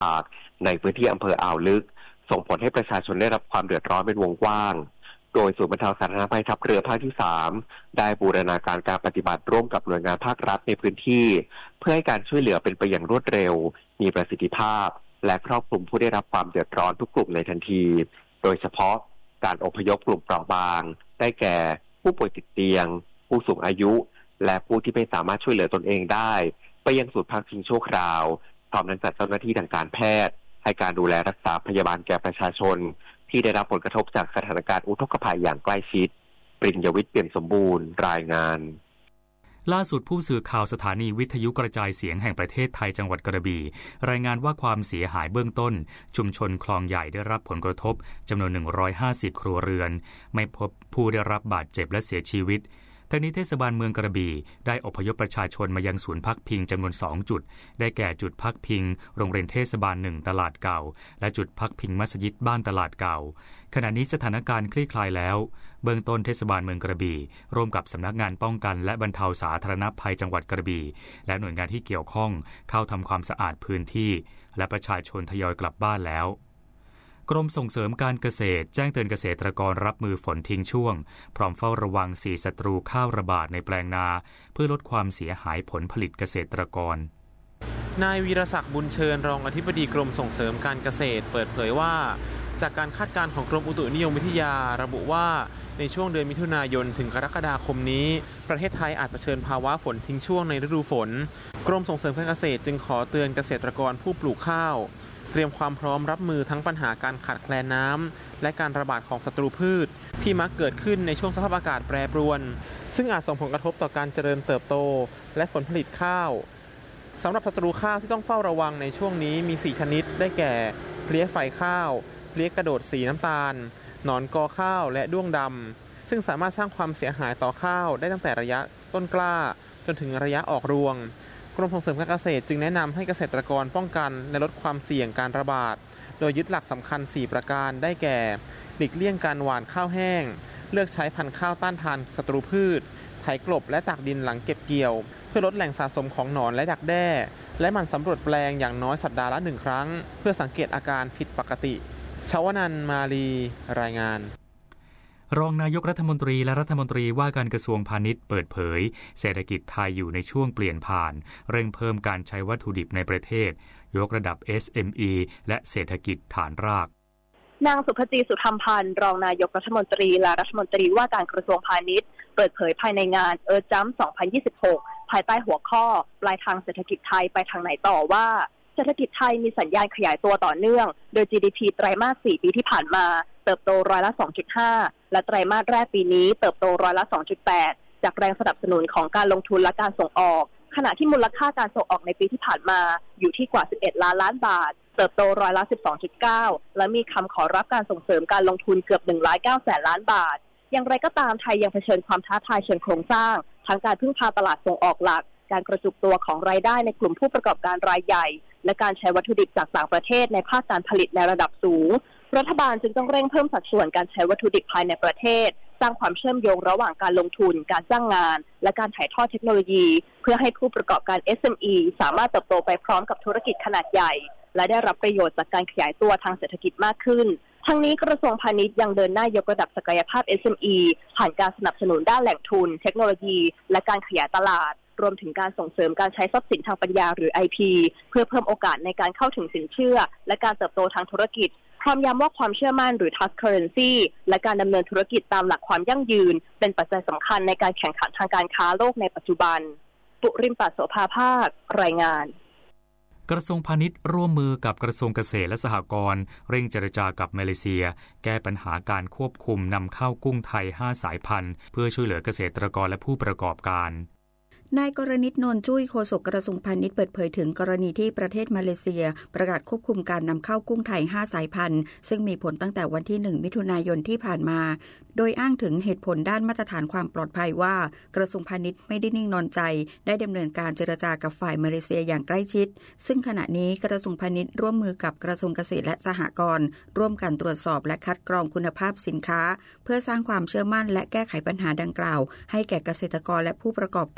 ากในพื้นที่อำเภออ่าวลึกส่งผลให้ประชาชนได้รับความเดือดร้อนเป็นวงกว้างโดยศูนย์บรรเทาสาธารณภัยทัพเรือภาคที่3ได้บูรณาการการปฏิบัติร่วมกับหน่วยงานภาครัฐในพื้นที่เพื่อให้การช่วยเหลือเป็นไปอย่างรวดเร็วมีประสิทธิภาพและครอบคลุมผู้ได้รับความเดือดร้อนทุกกลุ่มในทันทีโดยเฉพาะการอพยพกลุ่มเปราะบางได้แก่ผู้ป่วยติดเตียงผู้สูงอายุและผู้ที่ไม่สามารถช่วยเหลือตนเองได้ไปยังศูนย์พักพิงชั่วคราวพร้อมทั้งจัดเจ้าหน้าที่ทางการแพทย์ให้การดูแลรักษาพยาบาลแก่ประชาชนที่ได้รับผลกระทบจากสถานการณ์อุทกภัยอย่างใกล้ชิดปริญญวิทย์ เปี่ยมสมบูรณ์รายงานล่าสุดผู้สื่อข่าวสถานีวิทยุกระจายเสียงแห่งประเทศไทยจังหวัดกระบี่รายงานว่าความเสียหายเบื้องต้นชุมชนคลองใหญ่ได้รับผลกระทบจำนวน150ครัวเรือนไม่พบผู้ได้รับบาดเจ็บและเสียชีวิตทั้งนี้เทศบาลเมืองกระบี่ได้อพยพประชาชนมายังศูนย์พักพิงจำนวน2จุดได้แก่จุดพักพิงโรงเรียนเทศบาล1ตลาดเก่าและจุดพักพิงมัสยิดบ้านตลาดเก่าขณะนี้สถานการณ์คลี่คลายแล้วเบื้องต้นเทศบาลเมืองกระบี่ร่วมกับสำนักงานป้องกันและบรรเทาสาธารณภัยจังหวัดกระบี่และหน่วยงานที่เกี่ยวข้องเข้าทำความสะอาดพื้นที่และประชาชนทยอยกลับบ้านแล้วกรมส่งเสริมการเกษตรแจ้งเตือนเกษตรกรรับมือฝนทิ้งช่วงพร้อมเฝ้าระวัง4ศัตรูข้าวระบาดในแปลงนาเพื่อลดความเสียหายผลผลิตเกษตรกรนายวีรศักดิ์บุญเชิญรองอธิบดีกรมส่งเสริมการเกษตรเปิดเผยว่าจากการคาดการณ์ของกรมอุตุนิยมวิทยาระบุว่าในช่วงเดือนมิถุนายนถึงกรกฎาคมนี้ประเทศไทยอาจเผชิญภาวะฝนทิ้งช่วงในฤดูฝนกรมส่งเสริมการเกษตรจึงขอเตือนเกษตรกรผู้ปลูกข้าวเตรียมความพร้อมรับมือทั้งปัญหาการขาดแคลนน้ำและการระบาดของศัตรูพืชที่มักเกิดขึ้นในช่วงสภาพอากาศแปรปรวนซึ่งอาจส่งผลกระทบต่อการเจริญเติบโตและผลผลิตข้าวสำหรับศัตรูข้าวที่ต้องเฝ้าระวังในช่วงนี้มี4ชนิดได้แก่เพลี้ยไฟข้าวเพลี้ยกระโดดสีน้ำตาลหนอนกอข้าวและด้วงดำซึ่งสามารถสร้างความเสียหายต่อข้าวได้ตั้งแต่ระยะต้นกล้าจนถึงระยะออกรวงกรมส่งเสริมการเกษตรจึงแนะนำให้เกษตรกรป้องกันและลดความเสี่ยงการระบาดโดยยึดหลักสำคัญ4ประการได้แก่หลีกเลี่ยงการหว่านข้าวแห้งเลือกใช้พันธุ์ข้าวต้านทานศัตรูพืชไถกลบและตักดินหลังเก็บเกี่ยวเพื่อลดแหล่งสะสมของหนอนและดักแด้และหมั่นสำรวจแปลงอย่างน้อยสัปดาห์ละ1ครั้งเพื่อสังเกตอาการผิดปกติชวนันท์มาลีรายงานรองนายกรัฐมนตรีและรัฐมนตรีว่าการกระทรวงพาณิชย์เปิดเผยเศรษฐกิจไทยอยู่ในช่วงเปลี่ยนผ่านเร่งเพิ่มการใช้วัตถุดิบในประเทศยกระดับ SME และเศรษฐกิจฐานรากนางสุภจีสุธรรมพันธ์รองนายกรัฐมนตรีและรัฐมนตรีว่าการกระทรวงพาณิชย์เปิดเผยภายในงานจัมป์2026ภายใต้หัวข้อปลายทางเศรษฐกิจไทยไปทางไหนต่อว่าเศรษฐกิจไทยมีสัญญาณขยายตัวต่อเนื่องโดย GDP ไตรมาส 4 ปีที่ผ่านมาเติบโตร้อยละ 2.5 และไตรมาสแรกปีนี้เติบโตร้อยละ 2.8 จากแรงสนับสนุนของการลงทุนและการส่งออกขณะที่มูลค่าการส่งออกในปีที่ผ่านมาอยู่ที่กว่า11 ล้านบาทเติบโตร้อยละ 12.9 และมีคำขอรับการส่งเสริมการลงทุนเกือบ1.9 แสนล้านบาทอย่างไรก็ตามไทยยังเผชิญความท้าทายเชิงโครงสร้างทั้งการพึ่งพาตลาดส่งออกหลักการกระจุกตัวของรายได้ในกลุ่มผู้ประกอบการรายใหญ่และการใช้วัตถุดิบจากต่างประเทศในภาคการผลิตในระดับสูงรัฐบาลจึงต้องเร่งเพิ่มสัดส่วนการใช้วัตถุดิบภายในประเทศสร้างความเชื่อมโยงระหว่างการลงทุนการจ้างงานและการถ่ายทอดเทคโนโลยีเพื่อให้ผู้ประกอบการ SME สามารถเติบโตไปพร้อมกับธุรกิจขนาดใหญ่และได้รับประโยชน์จากการขยายตัวทางเศรษฐกิจมากขึ้นทั้งนี้กระทรวงพาณิชย์ยังเดินหน้ายกระดับศักยภาพ SME ผ่านการสนับสนุนด้านแหล่งทุนเทคโนโลยีและการขยายตลาดรวมถึงการส่งเสริมการใช้ทรัพย์สินทางปัญญาหรือ IP เพื่อเพิ่มโอกาสในการเข้าถึงสินเชื่อและการเติบโตทางธุรกิจพร้อมย้ำว่าความเชื่อมั่นหรือ Trust Currency และการดำเนินธุรกิจตามหลักความยั่งยืนเป็นปัจจัยสำคัญในการแข่งขันทางการค้าโลกในปัจจุบันปุริมปัสโสภาภาครายงานกระทรวงพาณิชย์ร่วมมือกับกระทรวงเกษตรและสหกรณ์เร่งเจรจากับมาเลเซียแก้ปัญหาการควบคุมนำเข้ากุ้งไทย5สายพันธุ์เพื่อช่วยเหลือเกษตรกรและผู้ประกอบการนายกรณิต นนท์จุ้ยโฆษกกระทรวงพาณิชย์เปิดเผยถึงกรณีที่ประเทศมาเลเซียประกาศควบคุมการนำเข้ากุ้งไทย5สายพันธุ์ซึ่งมีผลตั้งแต่วันที่1มิถุนายนที่ผ่านมาโดยอ้างถึงเหตุผลด้านมาตรฐานความปลอดภัยว่ากระทรวงพาณิชย์ไม่ได้นิ่งนอนใจได้ดำเนินการเจรจากับฝ่ายมาเลเซียอย่างใกล้ชิดซึ่งขณะนี้กระทรวงพาณิชย์ร่วมมือกับกระทรวงเกษตรและสหกรณ์ร่วมกันตรวจสอบและคัดกรองคุณภาพสินค้าเพื่อสร้างความเชื่อมั่นและแก้ไขปัญหาดังกล่าวให้แก่เกษตรกรและผู้ประกอบการ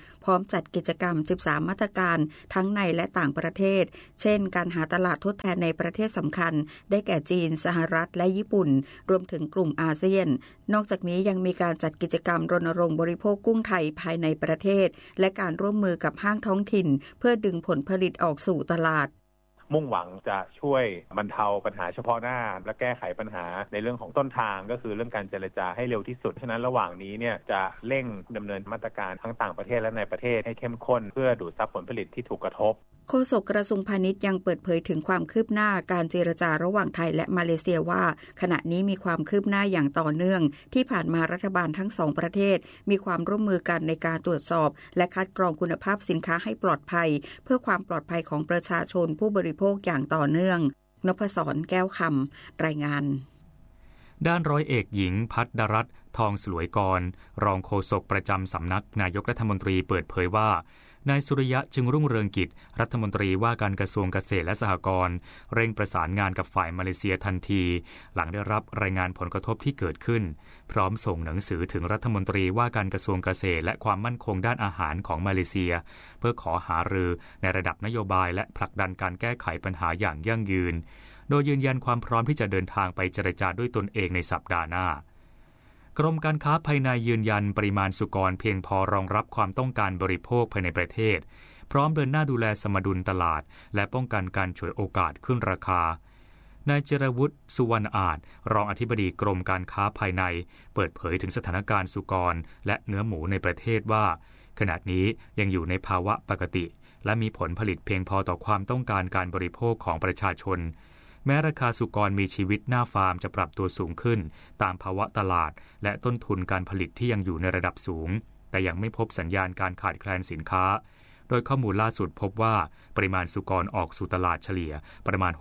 พร้อมจัดกิจกรรม13มาตรการทั้งในและต่างประเทศเช่นการหาตลาดทดแทนในประเทศสำคัญได้แก่จีนสหรัฐและญี่ปุ่นรวมถึงกลุ่มอาเซียนนอกจากนี้ยังมีการจัดกิจกรรมรณรงค์บริโภคกุ้งไทยภายในประเทศและการร่วมมือกับห้างท้องถิ่นเพื่อดึงผลผลิตออกสู่ตลาดมุ่งหวังจะช่วยบรรเทาปัญหาเฉพาะหน้าและแก้ไขปัญหาในเรื่องของต้นทางก็คือเรื่องการเจรจาให้เร็วที่สุดฉะนั้นระหว่างนี้เนี่ยจะเร่งดำเนินมาตรการทั้งต่างประเทศและในประเทศให้เข้มข้นเพื่อดูดซับผลผลิตที่ถูกกระทบโฆษกกระทรวงพาณิชย์ยังเปิดเผยถึงความคืบหน้าการเจรจาระหว่างไทยและมาเลเซียว่าขณะนี้มีความคืบหน้าอย่างต่อเนื่องที่ผ่านมารัฐบาลทั้งสองประเทศมีความร่วมมือกันในการตรวจสอบและคัดกรองคุณภาพสินค้าให้ปลอดภัยเพื่อความปลอดภัยของประชาชนผู้บริโภคอย่างต่อเนื่องนพศรแก้วคำรายงานด้านร้อยเอกหญิงภัทรรัตน์ทองสลวยกรรองโฆษกประจำสำนักนายกรัฐมนตรีเปิดเผยว่านายสุริยะจึงรุ่งเรืองกิจรัฐมนตรีว่าการกระทรวงเกษตรและสหกรณ์เร่งประสานงานกับฝ่ายมาเลเซียทันทีหลังได้รับรายงานผลกระทบที่เกิดขึ้นพร้อมส่งหนังสือถึงรัฐมนตรีว่าการกระทรวงเกษตรและความมั่นคงด้านอาหารของมาเลเซียเพื่อขอหารือในระดับนโยบายและผลักดันการแก้ไขปัญหาอย่างยั่งยืนโดยยืนยันความพร้อมที่จะเดินทางไปเจรจาด้วยตนเองในสัปดาห์หน้ากรมการค้าภายในยืนยันปริมาณสุกรเพียงพอรองรับความต้องการบริโภคภายในประเทศพร้อมเดินหน้าดูแลสมดุลตลาดและป้องกันการฉวยโอกาสขึ้นราคานายเจรวุฒิสุวรรณอาจรองอธิบดีกรมการค้าภายในเปิดเผยถึงสถานการณ์สุกรและเนื้อหมูในประเทศว่าขณะนี้ยังอยู่ในภาวะปกติและมีผลผลิตเพียงพอต่อความต้องการการบริโภคของประชาชนแม้ราคาสุกรมีชีวิตหน้าฟาร์มจะปรับตัวสูงขึ้นตามภาวะตลาดและต้นทุนการผลิตที่ยังอยู่ในระดับสูงแต่ยังไม่พบสัญญาณการขาดแคลนสินค้าโดยข้อมูลล่าสุดพบว่าปริมาณสุกรออกสู่ตลาดเฉลี่ยประมาณ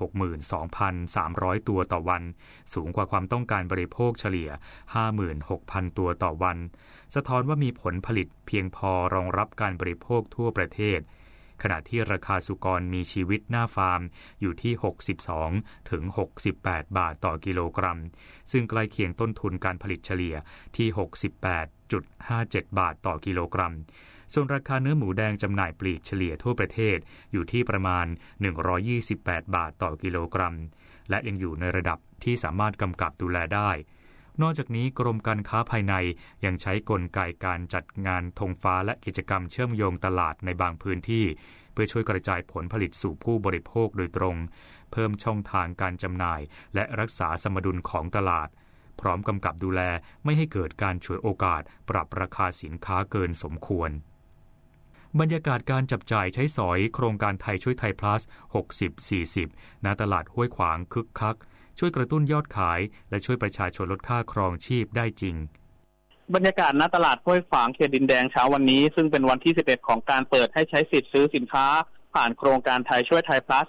62,300 ตัวต่อวันสูงกว่าความต้องการบริโภคเฉลี่ย 56,000 ตัวต่อวันสะท้อนว่ามีผลผลิตเพียงพอรองรับการบริโภคทั่วประเทศขณะที่ราคาสุกรมีชีวิตหน้าฟาร์มอยู่ที่62ถึง68บาทต่อกิโลกรัมซึ่งใกล้เคียงต้นทุนการผลิตเฉลี่ยที่ 68.57 บาทต่อกิโลกรัมส่วนราคาเนื้อหมูแดงจำหน่ายปลีกเฉลี่ยทั่วประเทศอยู่ที่ประมาณ128บาทต่อกิโลกรัมและยังอยู่ในระดับที่สามารถกำกับดูแลได้นอกจากนี้กรมการค้าภายในยังใช้กลไกการจัดงานธงฟ้าและกิจกรรมเชื่อมโยงตลาดในบางพื้นที่เพื่อช่วยกระจายผลผลิตสู่ผู้บริโภคโดยตรงเพิ่มช่องทางการจำหน่ายและรักษาสมดุลของตลาดพร้อมกำกับดูแลไม่ให้เกิดการฉวยโอกาสปรับราคาสินค้าเกินสมควรบรรยากาศการจับจ่ายใช้สอยโครงการไทยช่วยไทย plus 60-40 ณ ตลาดห้วยขวางคึกคักช่วยกระตุ้นยอดขายและช่วยประชาชนลดค่าครองชีพได้จริงบรรยากาศณตลาดห้วยขวางเขตดินแดงเช้าวันนี้ซึ่งเป็นวันที่11ของการเปิดให้ใช้สิทธิ์ซื้อสินค้าผ่านโครงการไทยช่วยไทย plus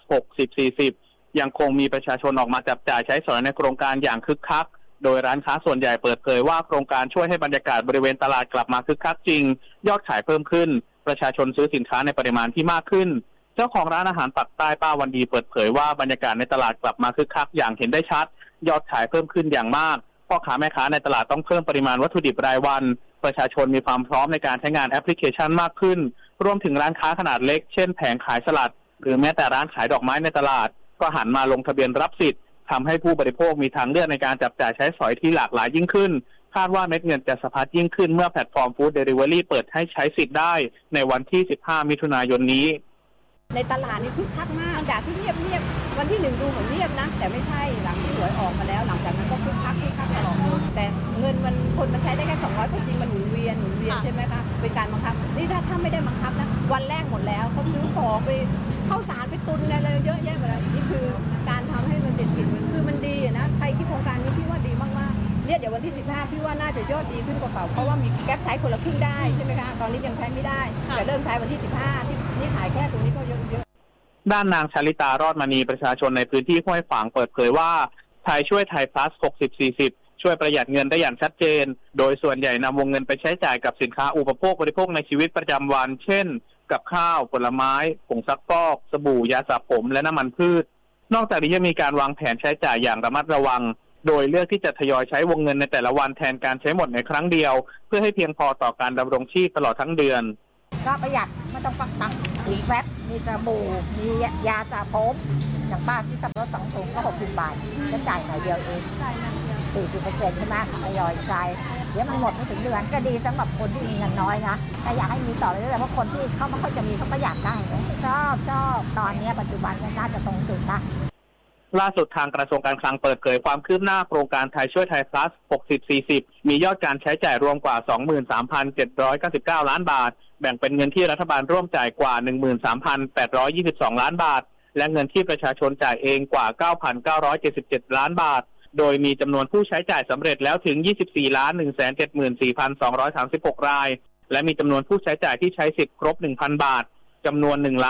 60-40 ยังคงมีประชาชนออกมาจับจ่ายใช้สอยในโครงการอย่างคึกคักโดยร้านค้าส่วนใหญ่เปิดเผยว่าโครงการช่วยให้บรรยากาศบริเวณตลาดกลับมาคึกคักจริงยอดขายเพิ่มขึ้นประชาชนซื้อสินค้าในปริมาณที่มากขึ้นเจ้าของร้านอาหารปากใต้ป้าวันดีเปิดเผยว่าบรรยากาศในตลาดกลับมาคึกคักอย่างเห็นได้ชัดยอดขายเพิ่มขึ้นอย่างมากพ่อค้าแม่ค้าในตลาดต้องเพิ่มปริมาณวัตถุดิบรายวันประชาชนมีความพร้อมในการใช้งานแอปพลิเคชันมากขึ้นรวมถึงร้านค้าขนาดเล็กเช่นแผงขายสลัดหรือแม้แต่ร้านขายดอกไม้ในตลาดก็หันมาลงทะเบียนรับสิทธิ์ทำให้ผู้บริโภคมีทางเลือกในการจับจ่ายใช้สอยที่หลากหลายยิ่งขึ้นคาดว่าเม็ดเงินจะสะพัดยิ่งขึ้นเมื่อแพลตฟอร์มฟู้ดเดลิเวอรี่เปิดให้ใช้สิทธิ์ได้ในวันที่15มิถุนายนนี้ในตลาดนี่คึกคักมากจากที่เงียบวันที่1ดูเหมือนเงียบนะแต่ไม่ใช่หลังที่หวยออกมาแล้วหลังจากนั้นก็คึกคักตลอดแต่เงินมันคนมันใช้ได้แค่200ก็จริงมันหมุนเวียนใช่ไหมคะเป็นการบังคับนี่ถ้าไม่ได้บังคับนะวันแรกหมดแล้วเขาซื้อของไปเข้าสารไปตุนอะไรเยอะแยะหมดเลยนี่คือการทำให้มันเศรษฐกิจคือมันดีนะใครคิดโครงการนี้พี่ว่าดีมากๆเนี่ยเดี๋ยววันที่15พี่ว่าน่าจะยอดดีขึ้นกว่าเก่าเพราะว่ามีแก๊ปใช้คนละครึ่งได้ใช่ไหมคะตอนนี้ยังใช้ไม่ได้แต่เริ่มใช้วันที่15ที่นี่ขายแค่ตรงนี้ก็เยอะด้านนางชลิตารอดมณีประชาชนในพื้นที่ห้วยขวางเปิดเผยว่าไทยช่วยไทย plus 60-40 ช่วยประหยัดเงินได้อย่างชัดเจนโดยส่วนใหญ่นำวงเงินไปใช้จ่ายกับสินค้าอุปโภคบริโภคในชีวิตประจำวันเช่นกับข้าวผลไม้ผงซักฟอกสบู่ยาสระผมและน้ำมันพืชนอกจากนี้ยังมีการวางแผนใช้จ่ายอย่างระมัดระวังโดยเลือกที่จะทยอยใช้วงเงินในแต่ละวันแทนการใช้หมดในครั้งเดียวเพื่อให้เพียงพอต่อการดำรงชีพตลอดทั้งเดือนก็ประหยัดไม่ต้องฟักตังค์มีแฟบมีสบู่มียาสระผมอย่างป้าที่ขับรถ2 ถุงก็60 บาทก็จ่ายหน่อยเดียวเอง40%ใช่ไหมทยอยจ่ายเดี๋ยวมันหมดไม่ถึงเดือนก็ดีสำหรับคนที่มีเงินน้อยนะแต่อยากให้มีต่อไปเรื่อยๆเพราะคนที่เขาไม่ค่อยจะมีเขาประหยัดได้ชอบตอนนี้ปัจจุบันน่าจะตรงจุดนะล่าสุดทางกระทรวงการคลังเปิดเผยความคืบหน้าโครงการไทยช่วยไทย plus 60-40 มียอดการใช้จ่ายรวมกว่า 23,799 ล้านบาทแบ่งเป็นเงินที่รัฐบาลร่วมจ่ายกว่า 13,822 ล้านบาทและเงินที่ประชาชนจ่ายเองกว่า 9,977 ล้านบาทโดยมีจำนวนผู้ใช้จ่ายสำเร็จแล้วถึง 24,174,236 รายและมีจำนวนผู้ใช้จ่ายที่ใช้สิทธิ์ครบ 1,000 บาทจำนวน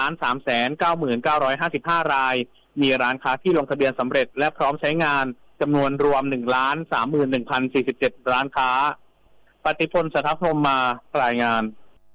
1,399,955 รายมีร้านค้าที่ลงทะเบียนสำเร็จและพร้อมใช้งานจำนวนรวม 1,31,047 ร้านค้าปฏิพล สัทธพรหมมารายงาน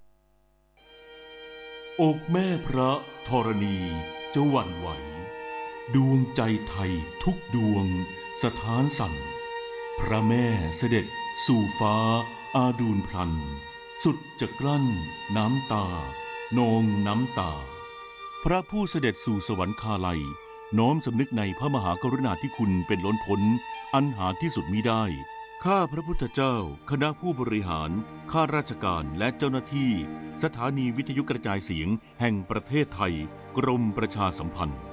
อกแม่พระธรณีจะหวั่นไหวดวงใจไทยทุกดวงสถานสั่นพระแม่เสด็จสู่ฟ้าอาดูลพลันสุดจะกลั้นน้ำตานองน้ำตาพระผู้เสด็จสู่สวรรคาลัยน้อมสำนึกในพระมหากรุณาธิคุณเป็นล้นพ้นอันหาที่สุดมิได้ข้าพระพุทธเจ้าคณะผู้บริหารข้าราชการและเจ้าหน้าที่สถานีวิทยุกระจายเสียงแห่งประเทศไทยกรมประชาสัมพันธ์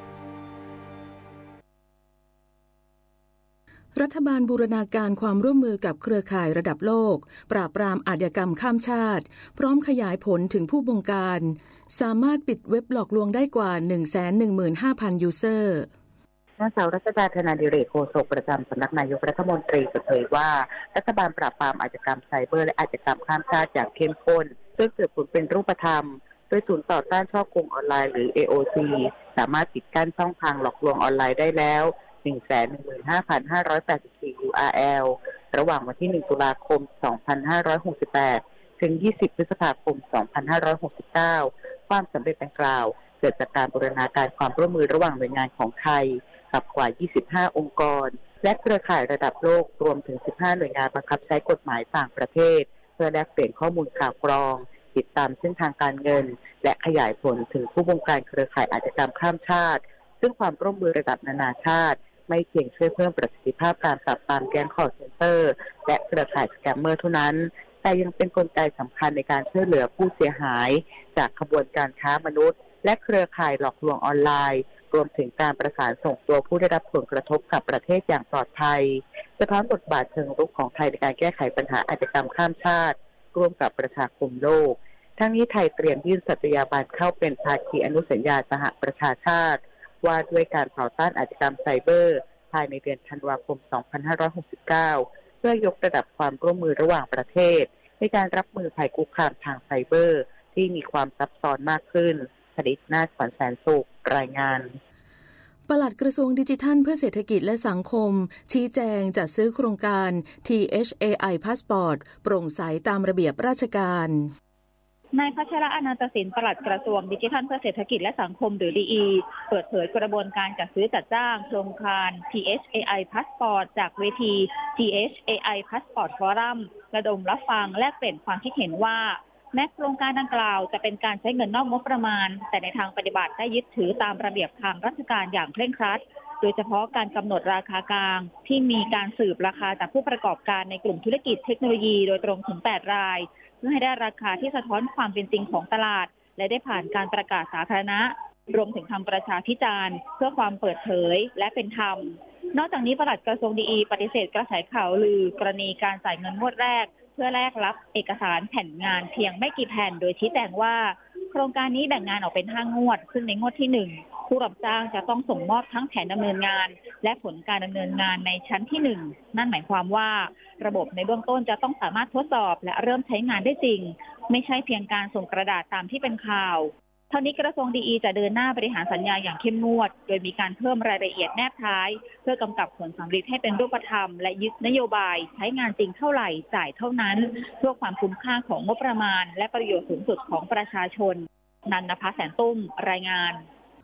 รัฐบาลบูรณาการความร่วมมือกับเครือข่ายระดับโลกปราบปรามอาชญากรรมข้ามชาติพร้อมขยายผลถึงผู้บงการสามารถปิดเว็บหลอกลวงได้กว่า 115,000 ยูเซอร์นางสาวรัชดา ธนาดิเรกโฆษกประจำสำนักนายกรัฐมนตรีเปิดเผยว่ารัฐบาลปราบปรามอาชญากรรมไซเบอร์และอาชญากรรมข้ามชาติอย่างเข้มข้นซึ่งเกิดผลเป็นรูปธรรมโดยศูนย์ต่อต้านฉ้อโกงออนไลน์หรือ AOC สามารถปิดกั้นช่องทางหลอกลวงออนไลน์ได้แล้ว 115,584 URL ระหว่างวันที่ 1 ตุลาคม 2568 ถึง 20 พฤษภาคม 2569 ความสำเร็จดังกล่าวเกิดจากการบูรณาการความร่วมมือระหว่างหน่วยงานของไทยกับกว่า 25 องค์กรและเครือข่ายระดับโลกรวมถึง 15 หน่วยงานบังคับใช้กฎหมายต่างประเทศเพื่อแลกเปลี่ยนข้อมูลข่าวกรองติดตามเส้นทางการเงินและขยายผลถึงผู้บงการเครือข่ายอาชญากรรมข้ามชาติซึ่งความร่วมมือระดับนานาชาติไม่เพียงช่วยเพิ่มประสิทธิภาพการปราบปรามแก๊งคอลเซ็นเตอร์และเครือข่ายสแกมเมอร์เท่านั้นแต่ยังเป็นกลไกสำคัญในการช่วยเหลือผู้เสียหายจากขบวนการค้ามนุษย์และเครือข่ายหลอกลวงออนไลน์รวมถึงการประสานส่งตัวผู้ได้รับผลกระทบกับประเทศอย่างปลอดภัยสะท้อนบทบาทเชิงรุกของไทยในการแก้ไขปัญหาอาชญากรรมข้ามชาติร่วมกับประชาคมโลกทั้งนี้ไทยเตรียมยื่นสัตยาบันเข้าเป็นภาคีอนุสัญญาสหประชาชาติว่าด้วยการต่อต้านอาชญากรรมไซเบอร์ภายในเดือนธันวาคม 2569 เพื่อยกระดับความร่วมมือระหว่างประเทศในการรับมือภัยคุกคามทางไซเบอร์ที่มีความซับซ้อนมากขึ้นผลิตนาถ ขวัญแสนสุขรายงานปลัดกระทรวงดิจิทัลเพื่อเศรษฐกิจและสังคมชี้แจงจัดซื้อโครงการ THAI Passport โปร่งใสตามระเบียบราชการนายพัชระอนันตสินปลัดกระทรวงดิจิทัลเพื่อเศรษฐกิจและสังคมหรือ DE เปิดเผยกระบวนการจัดซื้อจัดจ้างโครงการ THAI Passport จากเวที THAI Passport Forum ระดมรับฟังแลกเปลี่ยนความคิดเห็นว่าแม้โครงการดังกล่าวจะเป็นการใช้เงินนอกงบประมาณแต่ในทางปฏิบัติได้ยึดถือตามระเบียบทางราชการอย่างเคร่งครัดโดยเฉพาะการกำหนดราคากลางที่มีการสืบราคาจากผู้ประกอบการในกลุ่มธุรกิจเทคโนโลยีโดยตรงถึง8 รายเพื่อให้ได้ราคาที่สะท้อนความเป็นจริงของตลาดและได้ผ่านการประกาศสาธารณะรวมถึงทำประชาพิจารณ์เพื่อความเปิดเผยและเป็นธรรมนอกจากนี้ปลัดกระทรวงดีปฏิเสธกระแสข่าวลือกรณีการจ่ายเงินงวดแรกเพื่อแลกรับเอกสารแผ่นงานเพียงไม่กี่แผ่นโดยชี้แจงว่าโครงการนี้แบ่งงานออกเป็น5 งวดซึ่งในงวดที่1ผู้รับจ้างจะต้องส่งมอบทั้งแผนดำเนินงานและผลการดำเนินงานในชั้นที่1นั่นหมายความว่าระบบในเบื้องต้นจะต้องสามารถทดสอบและเริ่มใช้งานได้จริงไม่ใช่เพียงการส่งกระดาษตามที่เป็นข่าวเท่านี้กระทรวงดีจะเดินหน้าบริหารสัญญาอย่างเข้มงวดโดยมีการเพิ่มรายละเอียดแนบท้ายเพื่อกำกับผลสำเร็จให้เป็นรูปธรรมและยึดนโยบายใช้งานจริงเท่าไหร่จ่ายเท่านั้นเพื่อความคุ้มค่าของงบประมาณและประโยชน์สูงสุดของประชาชนนันนภาแสนตุ้มรายงาน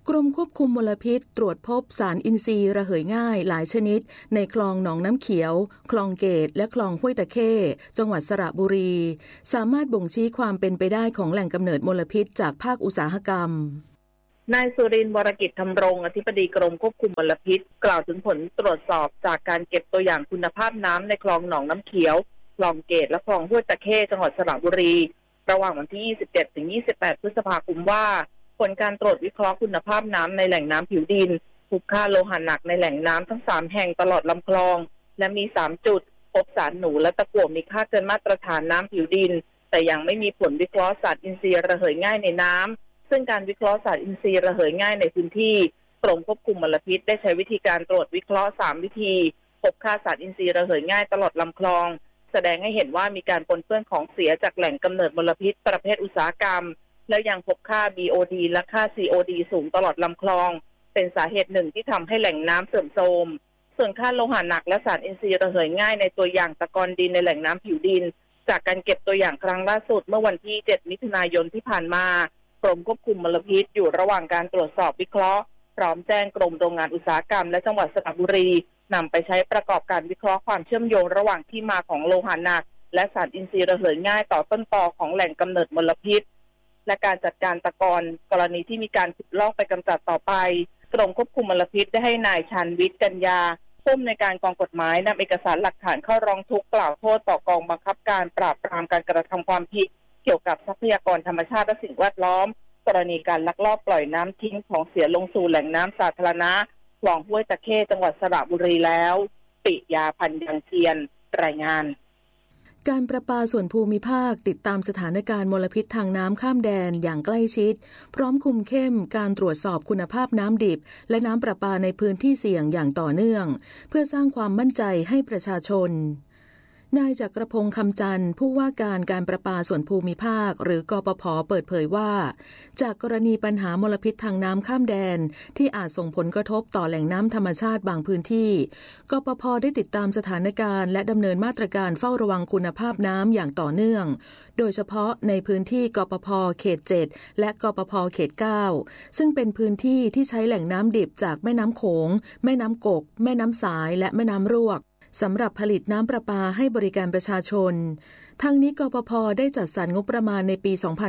กรมควบคุมมลพิษตรวจพบสารอินทรีย์ระเหยง่ายหลายชนิดในคลองหนองน้ำเขียวคลองเกตและคลองห้วยตะเข้จังหวัดสระบุรีสามารถบ่งชี้ความเป็นไปได้ของแหล่งกำเนิดมลพิษจากภาคอุตสาหกรรมนายสุรินทร์ วรกิจธรรมรงค์อธิบดีกรมควบคุมมลพิษกล่าวถึงผลตรวจสอบจากการเก็บตัวอย่างคุณภาพน้ำในคลองหนองน้ำเขียวคลองเกตและคลองห้วยตะเข้จังหวัดสระบุรีระหว่างวันที่ 27-28 พฤษภาคมว่าผลการตรวจวิเคราะห์คุณภาพน้ำในแหล่งน้ำผิวดินพบค่าโลหะหนักในแหล่งน้ำทั้ง3แห่งตลอดลำคลองและมี3จุดพบสารหนูและตะกั่วมีค่าเกินมาตรฐานน้ำผิวดินแต่ยังไม่มีผลวิเคราะห์สารอินทรีย์ระเหยง่ายในน้ำซึ่งการวิเคราะห์สารอินทรีย์ระเหยง่ายในพื้นที่กรมควบคุมมลพิษได้ใช้วิธีการตรวจวิเคราะห์3วิธีพบค่าสารอินทรีย์ระเหยง่ายตลอดลำคลองแสดงให้เห็นว่ามีการปนเปื้อนของเสียจากแหล่งกำเนิดมลพิษประเภทอุตสาหกรรมแล้วยังพบค่า BOD และค่า COD สูงตลอดลำคลองเป็นสาเหตุหนึ่งที่ทำให้แหล่งน้ำเสื่อมโทรมส่วนค่าโลหะหนักและสารอินทรีย์ระเหยง่ายในตัวอย่างตะกอนดินในแหล่งน้ำผิวดินจากการเก็บตัวอย่างครั้งล่าสุดเมื่อวันที่ 7 มิถุนายนที่ผ่านมากรมควบคุมมลพิษอยู่ระหว่างการตรวจสอบวิเคราะห์พร้อมแจ้งกรมโรงงานอุตสาหกรรมและจังหวัดสระบุรีนำไปใช้ประกอบการวิเคราะห์ความเชื่อมโยงระหว่างที่มาของโลหะหนักและสารอินทรีย์ระเหยง่ายต่อต้นตอของแหล่งกำเนิดมลพิษและการจัดการตะกอนกรณีที่มีการขุดลอกไปกำจัดต่อไปกรมควบคุมมลพิษได้ให้นายชันวิทย์กัญญาผู้อำนวยการกองกฎหมายนำเอกสารหลักฐานเข้าร้องทุกข์กล่าวโทษต่อกองบังคับการปราบปรามการกระทำความผิดเกี่ยวกับทรัพยากรธรรมชาติและสิ่งแวดล้อมกรณีการลักลอบปล่อยน้ำทิ้งของเสียลงสู่แหล่งน้ำสาธารณะคลองห้วยตะเข้จังหวัดสระบุรีแล้วปิยาพันธ์ยังเทียนรายงานการประปาส่วนภูมิภาคติดตามสถานการณ์มลพิษทางน้ำข้ามแดนอย่างใกล้ชิดพร้อมคุมเข้มการตรวจสอบคุณภาพน้ำดิบและน้ำประปาในพื้นที่เสี่ยงอย่างต่อเนื่องเพื่อสร้างความมั่นใจให้ประชาชนนายจักรพงษ์คำจันทร์ผู้ว่าการประปาส่วนภูมิภาคหรือกปภ.เปิดเผยว่าจากกรณีปัญหามลพิษทางน้ำข้ามแดนที่อาจส่งผลกระทบต่อแหล่งน้ำธรรมชาติบางพื้นที่กปภ.ได้ติดตามสถานการณ์และดำเนินมาตรการเฝ้าระวังคุณภาพน้ำอย่างต่อเนื่องโดยเฉพาะในพื้นที่กปภ.เขต 7 และกปภ.เขต 9 ซึ่งเป็นพื้นที่ที่ใช้แหล่งน้ำดิบจากแม่น้ำโขงแม่น้ำกกแม่น้ำสายและแม่น้ำรวกสำหรับผลิตน้ำประปาให้บริการประชาชนทั้งนี้กปภ.ได้จัดสรรงบประมาณในปี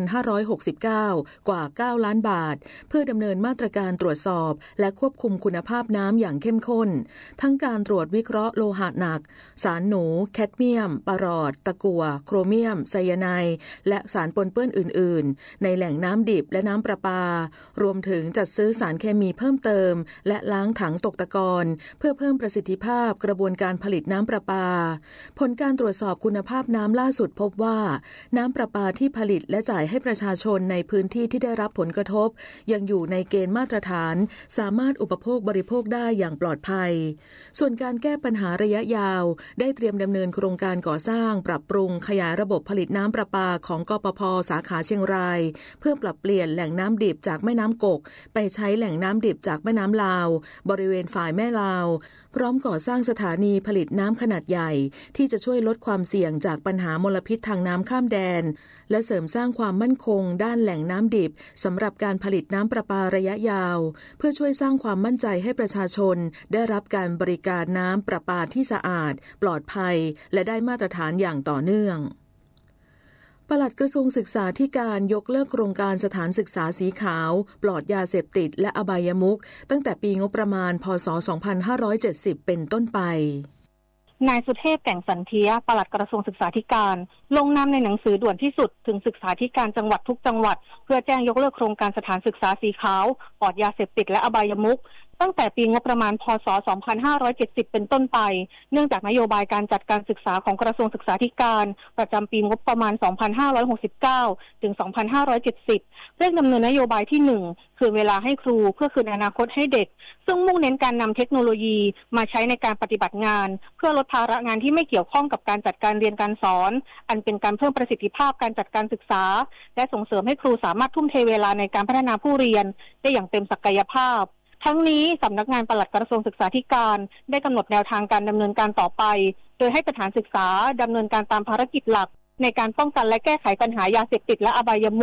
2569 กว่า 9 ล้านบาทเพื่อดำเนินมาตรการตรวจสอบและควบคุมคุณภาพน้ำอย่างเข้มข้นทั้งการตรวจวิเคราะห์โลหะหนักสารหนูแคดเมียมปารอดตะกั่วโครเมียมไซยาไนด์และสารปนเปื้อนอื่นๆในแหล่งน้ำดิบและน้ำประปารวมถึงจัดซื้อสารเคมีเพิ่มเติมและล้างถังตกตะกอนเพื่อเพิ่มประสิทธิภาพกระบวนการผลิตน้ำประปาผลการตรวจสอบคุณภาพน้ำล่าสุดพบว่าน้ำประปาที่ผลิตและจ่ายให้ประชาชนในพื้นที่ที่ได้รับผลกระทบยังอยู่ในเกณฑ์มาตรฐานสามารถอุปโภคบริโภคได้อย่างปลอดภัยส่วนการแก้ปัญหาระยะยาวได้เตรียมดำเนินโครงการก่อสร้างปรับปรุงขยายระบบผลิตน้ำประปาของกปภ.สาขาเชียงรายเพื่อปรับเปลี่ยนแหล่งน้ำดิบจากแม่น้ำกกไปใช้แหล่งน้ำดิบจากแม่น้ำลาวบริเวณฝ่ายแม่ลาวพร้อมก่อสร้างสถานีผลิตน้ำขนาดใหญ่ที่จะช่วยลดความเสี่ยงจากปัญหามลพิษทางน้ำข้ามแดนและเสริมสร้างความมั่นคงด้านแหล่งน้ำดิบสำหรับการผลิตน้ำประปาระยะยาวเพื่อช่วยสร้างความมั่นใจให้ประชาชนได้รับการบริการน้ำประปาที่สะอาดปลอดภัยและได้มาตรฐานอย่างต่อเนื่องปลัดกระทรวงศึกษาธิการยกเลิกโครงการสถานศึกษาสีขาวปลอดยาเสพติดและอบายมุขตั้งแต่ปีงบประมาณพ.ศ. 2570 เป็นต้นไปนายสุเทพแก่งสันเทียปลัดกระทรวงศึกษาธิการลงนามในหนังสือด่วนที่สุดถึงศึกษาธิการจังหวัดทุกจังหวัดเพื่อแจ้งยกเลิกโครงการสถานศึกษาสีขาวปลอดยาเสพติดและอบายมุขตั้งแต่ปีงบประมาณพ.ศ. 2570 เป็นต้นไปเนื่องจากนโยบายการจัดการศึกษาของกระทรวงศึกษาธิการประจำปีงบประมาณ 2569 ถึง 2570 เร่งดำเนินนโยบายที่ 1 คือเวลาให้ครูเพื่อคืนอนาคตให้เด็กซึ่งมุ่งเน้นการนำเทคโนโลยีมาใช้ในการปฏิบัติงานเพื่อลดภาระงานที่ไม่เกี่ยวข้องกับการจัดการเรียนการสอนอันเป็นการเพิ่มประสิทธิภาพการจัดการศึกษาและส่งเสริมให้ครูสามารถทุ่มเทเวลาในการพัฒนาผู้เรียนได้อย่างเต็มศักยภาพทั้งนี้สำนักงานปลัดกระทรวงศึกษาธิการได้กำหนดแนวทางการดำเนินการต่อไปโดยให้สถานศึกษาดำเนินการตามภารกิจหลักในการป้องกันและแก้ไขปัญหายาเสพติดและอบายมุข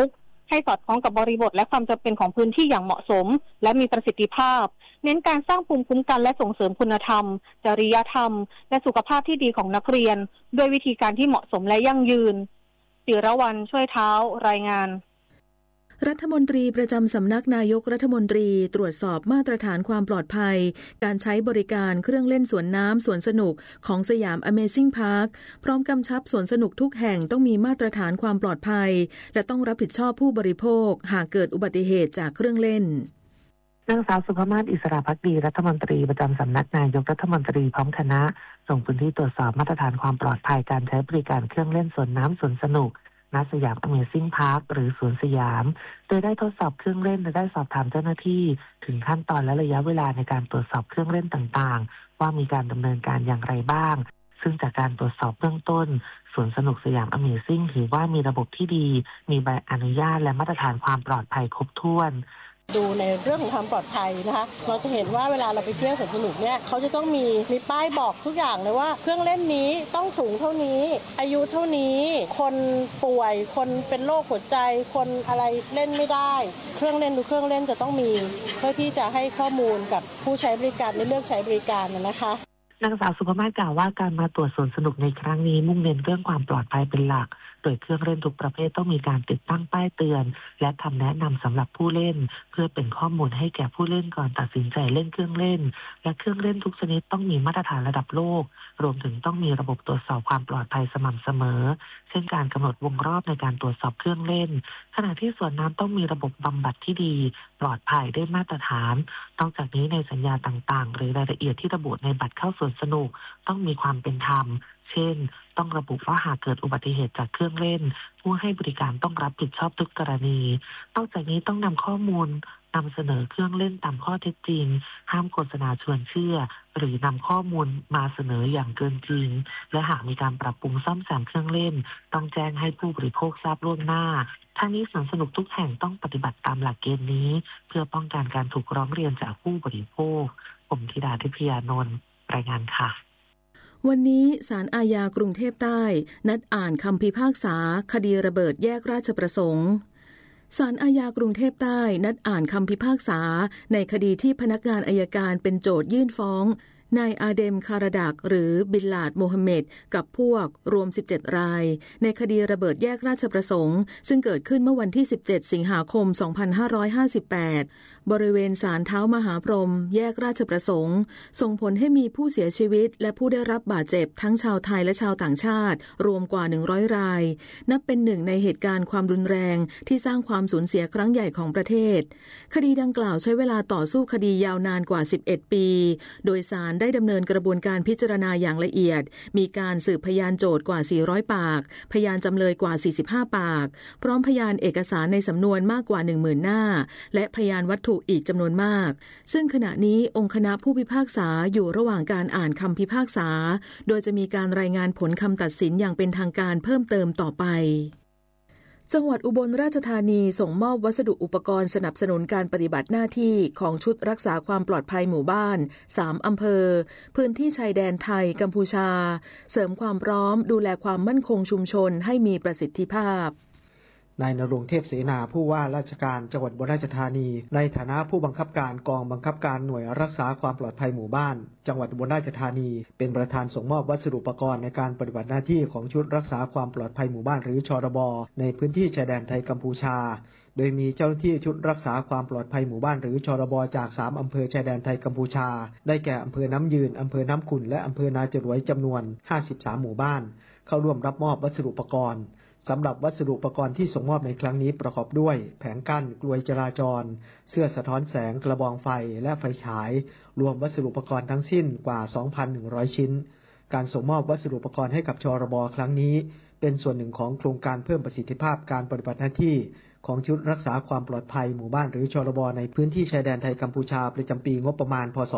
ให้สอดคล้องกับบริบทและความจำเป็นของพื้นที่อย่างเหมาะสมและมีประสิทธิภาพเน้นการสร้างภูมิคุ้มกันและส่งเสริมคุณธรรมจริยธรรมและสุขภาพที่ดีของนักเรียนด้วยวิธีการที่เหมาะสมและยั่งยืนศิรวรรณช่วยเท้ารายงานรัฐมนตรีประจำสำนักนายกรัฐมนตรีตรวจสอบมาตรฐานความปลอดภัยการใช้บริการเครื่องเล่นสวนน้ำสวนสนุกของสยาม Amazing Park พร้อมกำชับสวนสนุกทุกแห่งต้องมีมาตรฐานความปลอดภัยและต้องรับผิดชอบผู้บริโภคหากเกิดอุบัติเหตุจากเครื่องเล่นนางสาวสุภมาศอิสระภักดีรัฐมนตรีประจำสำนักนายกรัฐมนตรีพร้อมคณะส่งพื้นที่ตรวจสอบมาตรฐานความปลอดภัยการใช้บริการเครื่องเล่นสวนน้ำสวนสนุกณสยาม Amazing Park หรือสวนสยามโดยได้ทดสอบเครื่องเล่นและได้สอบถามเจ้าหน้าที่ถึงขั้นตอนและระยะเวลาในการตรวจสอบเครื่องเล่นต่างๆว่ามีการดำเนินการอย่างไรบ้างซึ่งจากการตรวจสอบเบื้องต้นสวนสนุกสยาม Amazing ถือว่ามีระบบที่ดีมีใบอนุญาตและมาตรฐานความปลอดภัยครบถ้วนดูในเรื่องของความปลอดภัยนะคะเราจะเห็นว่าเวลาเราไปเที่ยวสวนสนุกเนี่ยเขาจะต้องมีป้ายบอกทุกอย่างเลยว่าเครื่องเล่นนี้ต้องสูงเท่านี้อายุเท่านี้คนป่วยคนเป็นโรคหัวใจคนอะไรเล่นไม่ได้เครื่องเล่นทุกเครื่องเล่นจะต้องมีเพื่อที่จะให้ข้อมูลกับผู้ใช้บริการในเลือกใช้บริการนะคะนางสาวสุภมาศกล่าวว่าการมาตรวจสวนสนุกในครั้งนี้มุ่งเน้นเรื่องความปลอดภัยเป็นหลักโดยเครื่องเล่นทุกประเภทต้องมีการติดตั้งป้ายเตือนและคำแนะนำสำหรับผู้เล่นเพื่อเป็นข้อมูลให้แก่ผู้เล่นก่อนตัดสินใจเล่นเครื่องเล่นและเครื่องเล่นทุกชนิดต้องมีมาตรฐานระดับโลกรวมถึงต้องมีระบบตรวจสอบความปลอดภัยสม่ำเสมอเช่นการกำหนดวงรอบในการตรวจสอบเครื่องเล่นขณะที่สวนน้ำต้องมีระบบบำบัดที่ดีปลอดภัยได้มาตรฐานนอกจากนี้ในสัญญาต่างๆหรือรายละเอียดที่ระบุในบัตรเข้าสวนสนุกต้องมีความเป็นธรรมเช่นต้องระบุว่าหากเกิดอุบัติเหตุจากเครื่องเล่นผู้ให้บริการต้องรับผิดชอบทุกกรณีนอกจากนี้ต้องนำข้อมูลนำเสนอเครื่องเล่นตามข้อเท็จจริงห้ามโฆษณาชวนเชื่อหรือนำข้อมูลมาเสนออย่างเกินจริงและหากมีการปรับปรุงซ่อมแซมเครื่องเล่นต้องแจ้งให้ผู้บริโภคทราบล่วงหน้าทั้งนี้สวนสนุกทุกแห่งต้องปฏิบัติตามหลักเกณฑ์นี้เพื่อป้องกันการถูกร้องเรียนจากผู้บริโภคผมธิดาทิพยานนท์รายงานค่ะวันนี้ศาลอาญากรุงเทพใต้นัดอ่านคำพิพากษาคดีระเบิดแยกราชประสงค์ศาลอาญากรุงเทพใต้นัดอ่านคำพิพากษาในคดีที่พนักงานอัยการเป็นโจทยื่นฟ้องนายอาเดมคาราดักหรือบิลลาดโมฮัมเหม็ดกับพวกรวม17รายในคดีระเบิดแยกราชประสงค์ซึ่งเกิดขึ้นเมื่อวันที่17สิงหาคม2558บริเวณศาลเท้ามหาพรหมแยกราชประสงค์ส่งผลให้มีผู้เสียชีวิตและผู้ได้รับบาดเจ็บทั้งชาวไทยและชาวต่างชาติรวมกว่า100รายนับเป็นหนึ่งในเหตุการณ์ความรุนแรงที่สร้างความสูญเสียครั้งใหญ่ของประเทศคดีดังกล่าวใช้เวลาต่อสู้คดียาวนานกว่า11ปีโดยศาลได้ดำเนินกระบวนการพิจารณาอย่างละเอียดมีการสืบพยานโจทก์กว่า400ปากพยานจำเลยกว่า45ปากพร้อมพยานเอกสารในสำนวนมากกว่า 10,000 หน้าและพยานวัตถุอีกจำนวนมากซึ่งขณะนี้องค์คณะผู้พิพากษาอยู่ระหว่างการอ่านคำพิพากษาโดยจะมีการรายงานผลคำตัดสินอย่างเป็นทางการเพิ่มเติมต่อไปจังหวัดอุบลราชธานีส่งมอบวัสดุอุปกรณ์สนับสนุนการปฏิบัติหน้าที่ของชุดรักษาความปลอดภัยหมู่บ้าน3อำเภอพื้นที่ชายแดนไทยกัมพูชาเสริมความพร้อมดูแลความมั่นคงชุมชนให้มีประสิทธิภาพนายณรงค์เทพเสนาผู้ว่าราชการจังหวัดอุบลราชธานีในฐานะผู้บังคับการกองบังคับการหน่วยรักษาความปลอดภัยหมู่บ้านจังหวัดอุบลราชธานีเป็นประธานส่งมอบวัสดุอุปกรณ์ในการปฏิบัติหน้าที่ของชุดรักษาความปลอดภัยหมู่บ้านหรือชรบในพื้นที่ชายแดนไทยกัมพูชาโดยมีเจ้าหน้าที่ชุดรักษาความปลอดภัยหมู่บ้านหรือชรบจาก3อำเภอชายแดนไทยกัมพูชาได้แก่อำเภอน้ำยืนอำเภอน้ำขุ่นและอำเภอนาจรวยจำนวน53หมู่บ้านเข้าร่วมรับมอบวัสดุอุปกรณ์สำหรับวัสดุอุปกรณ์ที่ส่งมอบในครั้งนี้ประกอบด้วยแผงกั้นกลวยจราจรเสื้อสะท้อนแสงกระบองไฟและไฟฉายรวมวัสดุอุปกรณ์ทั้งสิ้นกว่า 2,100 ชิ้นการส่งมอบวัสดุอุปกรณ์ให้กับชรบครั้งนี้เป็นส่วนหนึ่งของโครงการเพิ่มประสิทธิภาพการปฏิบัติหน้าที่ของชุดรักษาความปลอดภัยหมู่บ้านหรือชรบในพื้นที่ชายแดนไทยกัมพูชาประจำปีงบประมาณพ.ศ.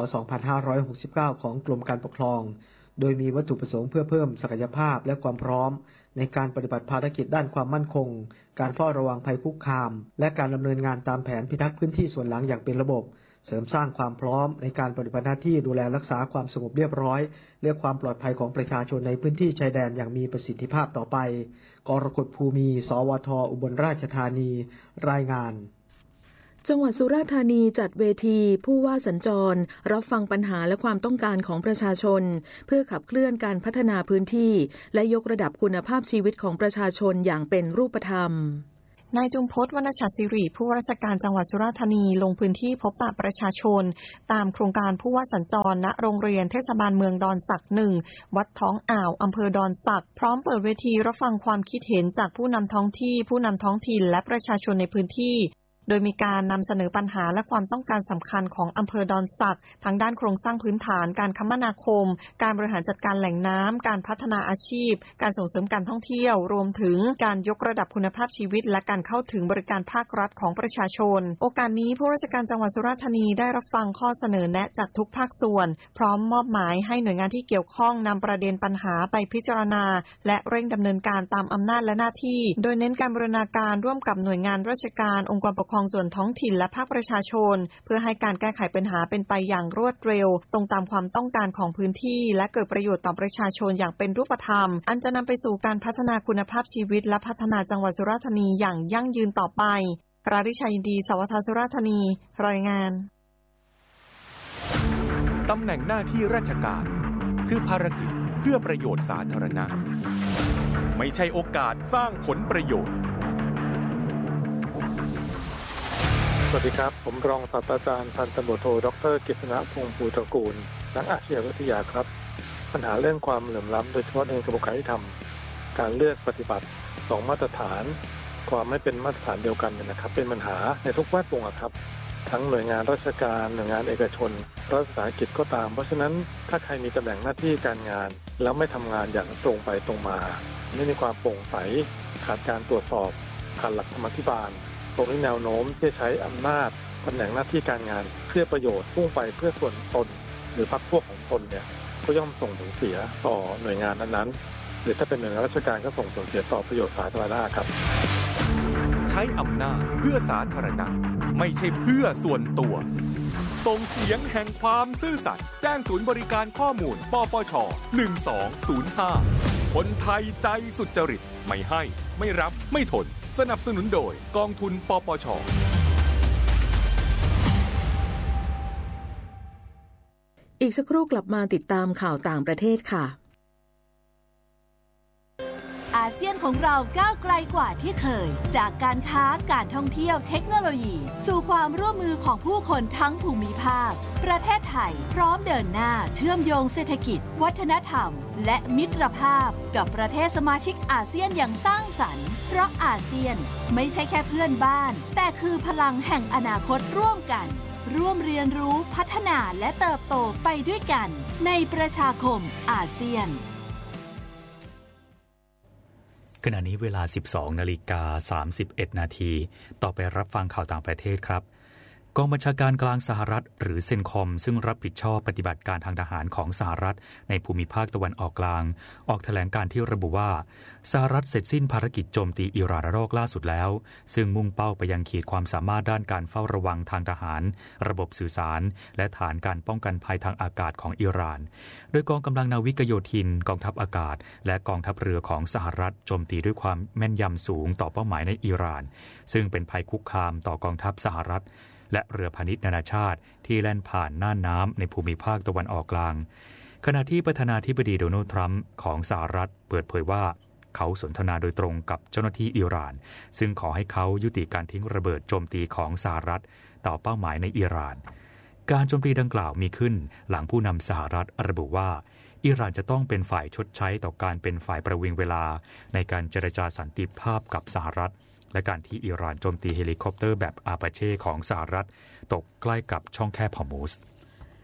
2569ของกรมการปกครองโดยมีวัตถุประสงค์เพื่อเพิ่มศักยภาพและความพร้อมในการปฏิบัติภารกิจด้านความมั่นคงการเฝ้าระวังภัยคุกคามและการดำเนินงานตามแผนพิทักษ์พื้นที่ส่วนหลังอย่างเป็นระบบเสริมสร้างความพร้อมในการปฏิบัติหน้าที่ดูแลรักษาความสงบเรียบร้อยและความปลอดภัยของประชาชนในพื้นที่ชายแดนอย่างมีประสิทธิภาพต่อไปกรกฎภูมิสวท.อุบลราชธานีรายงานจังหวัดสุราษฎร์ธานีจัดเวทีผู้ว่าสัญจรรับฟังปัญหาและความต้องการของประชาชนเพื่อขับเคลื่อนการพัฒนาพื้นที่และยกระดับคุณภาพชีวิตของประชาชนอย่างเป็นรูปธรรมนายจุมพจน์ วรรณชัดศิริผู้ว่าราชการจังหวัดสุราษฎร์ธานีลงพื้นที่พบปะประชาชนตามโครงการผู้ว่าสัญจรณโรงเรียนเทศบาลเมืองดอนสัก 1 วัดท้องอ่าวอำเภอดอนสักพร้อมเปิดเวทีรับฟังความคิดเห็นจากผู้นำท้องที่ผู้นำท้องถิ่นและประชาชนในพื้นที่โดยมีการนำเสนอปัญหาและความต้องการสำคัญของอำเภอดอนสักทั้งด้านโครงสร้างพื้นฐานการคมนาคมการบริหารจัดการแหล่งน้ำการพัฒนาอาชีพการส่งเสริมการท่องเที่ยวรวมถึงการยกระดับคุณภาพชีวิตและการเข้าถึงบริการภาครัฐของประชาชนโอกาสนี้ผู้ราชการจังหวัดสุราษฎร์ธานีได้รับฟังข้อเสนอแนะจากทุกภาคส่วนพร้อมมอบหมายให้หน่วยงานที่เกี่ยวข้องนำประเด็นปัญหาไปพิจารณาและเร่งดำเนินการตามอำนาจและหน้าที่โดยเน้นการบูรณาการร่วมกับหน่วยงานราชการองค์กรปกครองส่วนท้องถิ่นและภาคประชาชนเพื่อให้การแก้ไขปัญหาเป็นไปอย่างรวดเร็วตรงตามความต้องการของพื้นที่และเกิดประโยชน์ต่อประชาชนอย่างเป็นรูปธรรมอันจะนำไปสู่การพัฒนาคุณภาพชีวิตและพัฒนาจังหวัดสุราษฎร์ธานีอย่างยั่งยืนต่อไปราริชายินดีสวทสุราษฎร์ธานีรายงานตำแหน่งหน้าที่ราชการคือภารกิจเพื่อประโยชน์สาธารณะไม่ใช่โอกาสสร้างผลประโยชน์สวัสดีครับผมรองศาสตราจารย์พันตำรวจโทดร.กฤษณพงษ์ภูตระกูลนักอาชญาวิทยาครับปัญหาเรื่องความเหลื่อมล้ำโดยเฉพาะในกระบวนการยุติธรรมการเลือกปฏิบัติ2มาตรฐานความไม่เป็นมาตรฐานเดียวกันนะครับเป็นปัญหาในทุกแวดวงครับทั้งหน่วยงานราชการหน่วยงานเอกชนรัฐวิสาหกิจก็ตามเพราะฉะนั้นถ้าใครมีตำแหน่งหน้าที่การงานแล้วไม่ทำงานอย่างตรงไปตรงมาไม่มีความโปร่งใสขาดการตรวจสอบขาดหลักธรรมาภิบาลตรงนี้แนวโน้มที่จะใช้อำนาจตำแหน่งหน้าที่การงานเพื่อประโยชน์พุ่งไปเพื่อส่วนตนหรือพรรคพวกของตนเนี่ยก็ย่อมส่งผลเสียต่อหน่วยงานนั้นๆหรือถ้าเป็นหน่วยงานราชการก็ส่งผลเสียต่อประโยชน์สาธารณะครับใช้อำนาจเพื่อสาธารณะไม่ใช่เพื่อส่วนตัวส่งเสียงแห่งความซื่อสัตย์แจ้งศูนย์บริการข้อมูลปปช1205คนไทยใจสุจริตไม่ให้ไม่รับไม่ทนสนับสนุนโดยกองทุนปปช. อีกสักครู่กลับมาติดตามข่าวต่างประเทศค่ะอาเซียนของเราก้าวไกลกว่าที่เคยจากการค้าการท่องเที่ยวเทคโนโลยีสู่ความร่วมมือของผู้คนทั้งภูมิภาคประเทศไทยพร้อมเดินหน้าเชื่อมโยงเศรษฐกิจวัฒนธรรมและมิตรภาพกับประเทศสมาชิกอาเซียนอย่างสร้างสรรค์เพราะอาเซียนไม่ใช่แค่เพื่อนบ้านแต่คือพลังแห่งอนาคตร่วมกันร่วมเรียนรู้พัฒนาและเติบโตไปด้วยกันในประชาคมอาเซียนขณะนี้เวลา 12:31 นาทีต่อไปรับฟังข่าวต่างประเทศครับกองบัญชาการกลางสหรัฐหรือเซนคอมซึ่งรับผิดชอบปฏิบัติการทางทหารของสหรัฐในภูมิภาคตะวันออกกลางออกแถลงการที่ระบุว่าสหรัฐเสร็จสิ้นภารกิจโจมตีอิหร่านระลอกล่าสุดแล้วซึ่งมุ่งเป้าไปยังขีดความสามารถด้านการเฝ้าระวังทางทหารระบบสื่อสารและฐานการป้องกันภัยทางอากาศของอิหร่านโดยกองกำลังนาวิกโยธินกองทัพอากาศและกองทัพเรือของสหรัฐโจมตีด้วยความแม่นยำสูงต่อเป้าหมายในอิหร่านซึ่งเป็นภัยคุกคามต่อกองทัพสหรัฐและเรือพาณิชย์นานาชาติที่แล่นผ่านน่านน้ำในภูมิภาคตะวันออกกลางขณะที่ประธานาธิบดีโดนัลด์ทรัมป์ของสหรัฐเปิดเผยว่าเขาสนทนาโดยตรงกับเจ้าหน้าที่อิหร่านซึ่งขอให้เขายุติการทิ้งระเบิดโจมตีของสหรัฐต่อเป้าหมายในอิหร่านการโจมตีดังกล่าวมีขึ้นหลังผู้นำสหรัฐระบุว่าอิหร่านจะต้องเป็นฝ่ายชดใช้ต่อการเป็นฝ่ายประวิงเวลาในการเจรจาสันติภาพกับสหรัฐและการที่อิหร่านโจมตีเฮลิคอปเตอร์แบบอาปาเช่ของสหรัฐตกใกล้กับช่องแคบฮอร์มุซ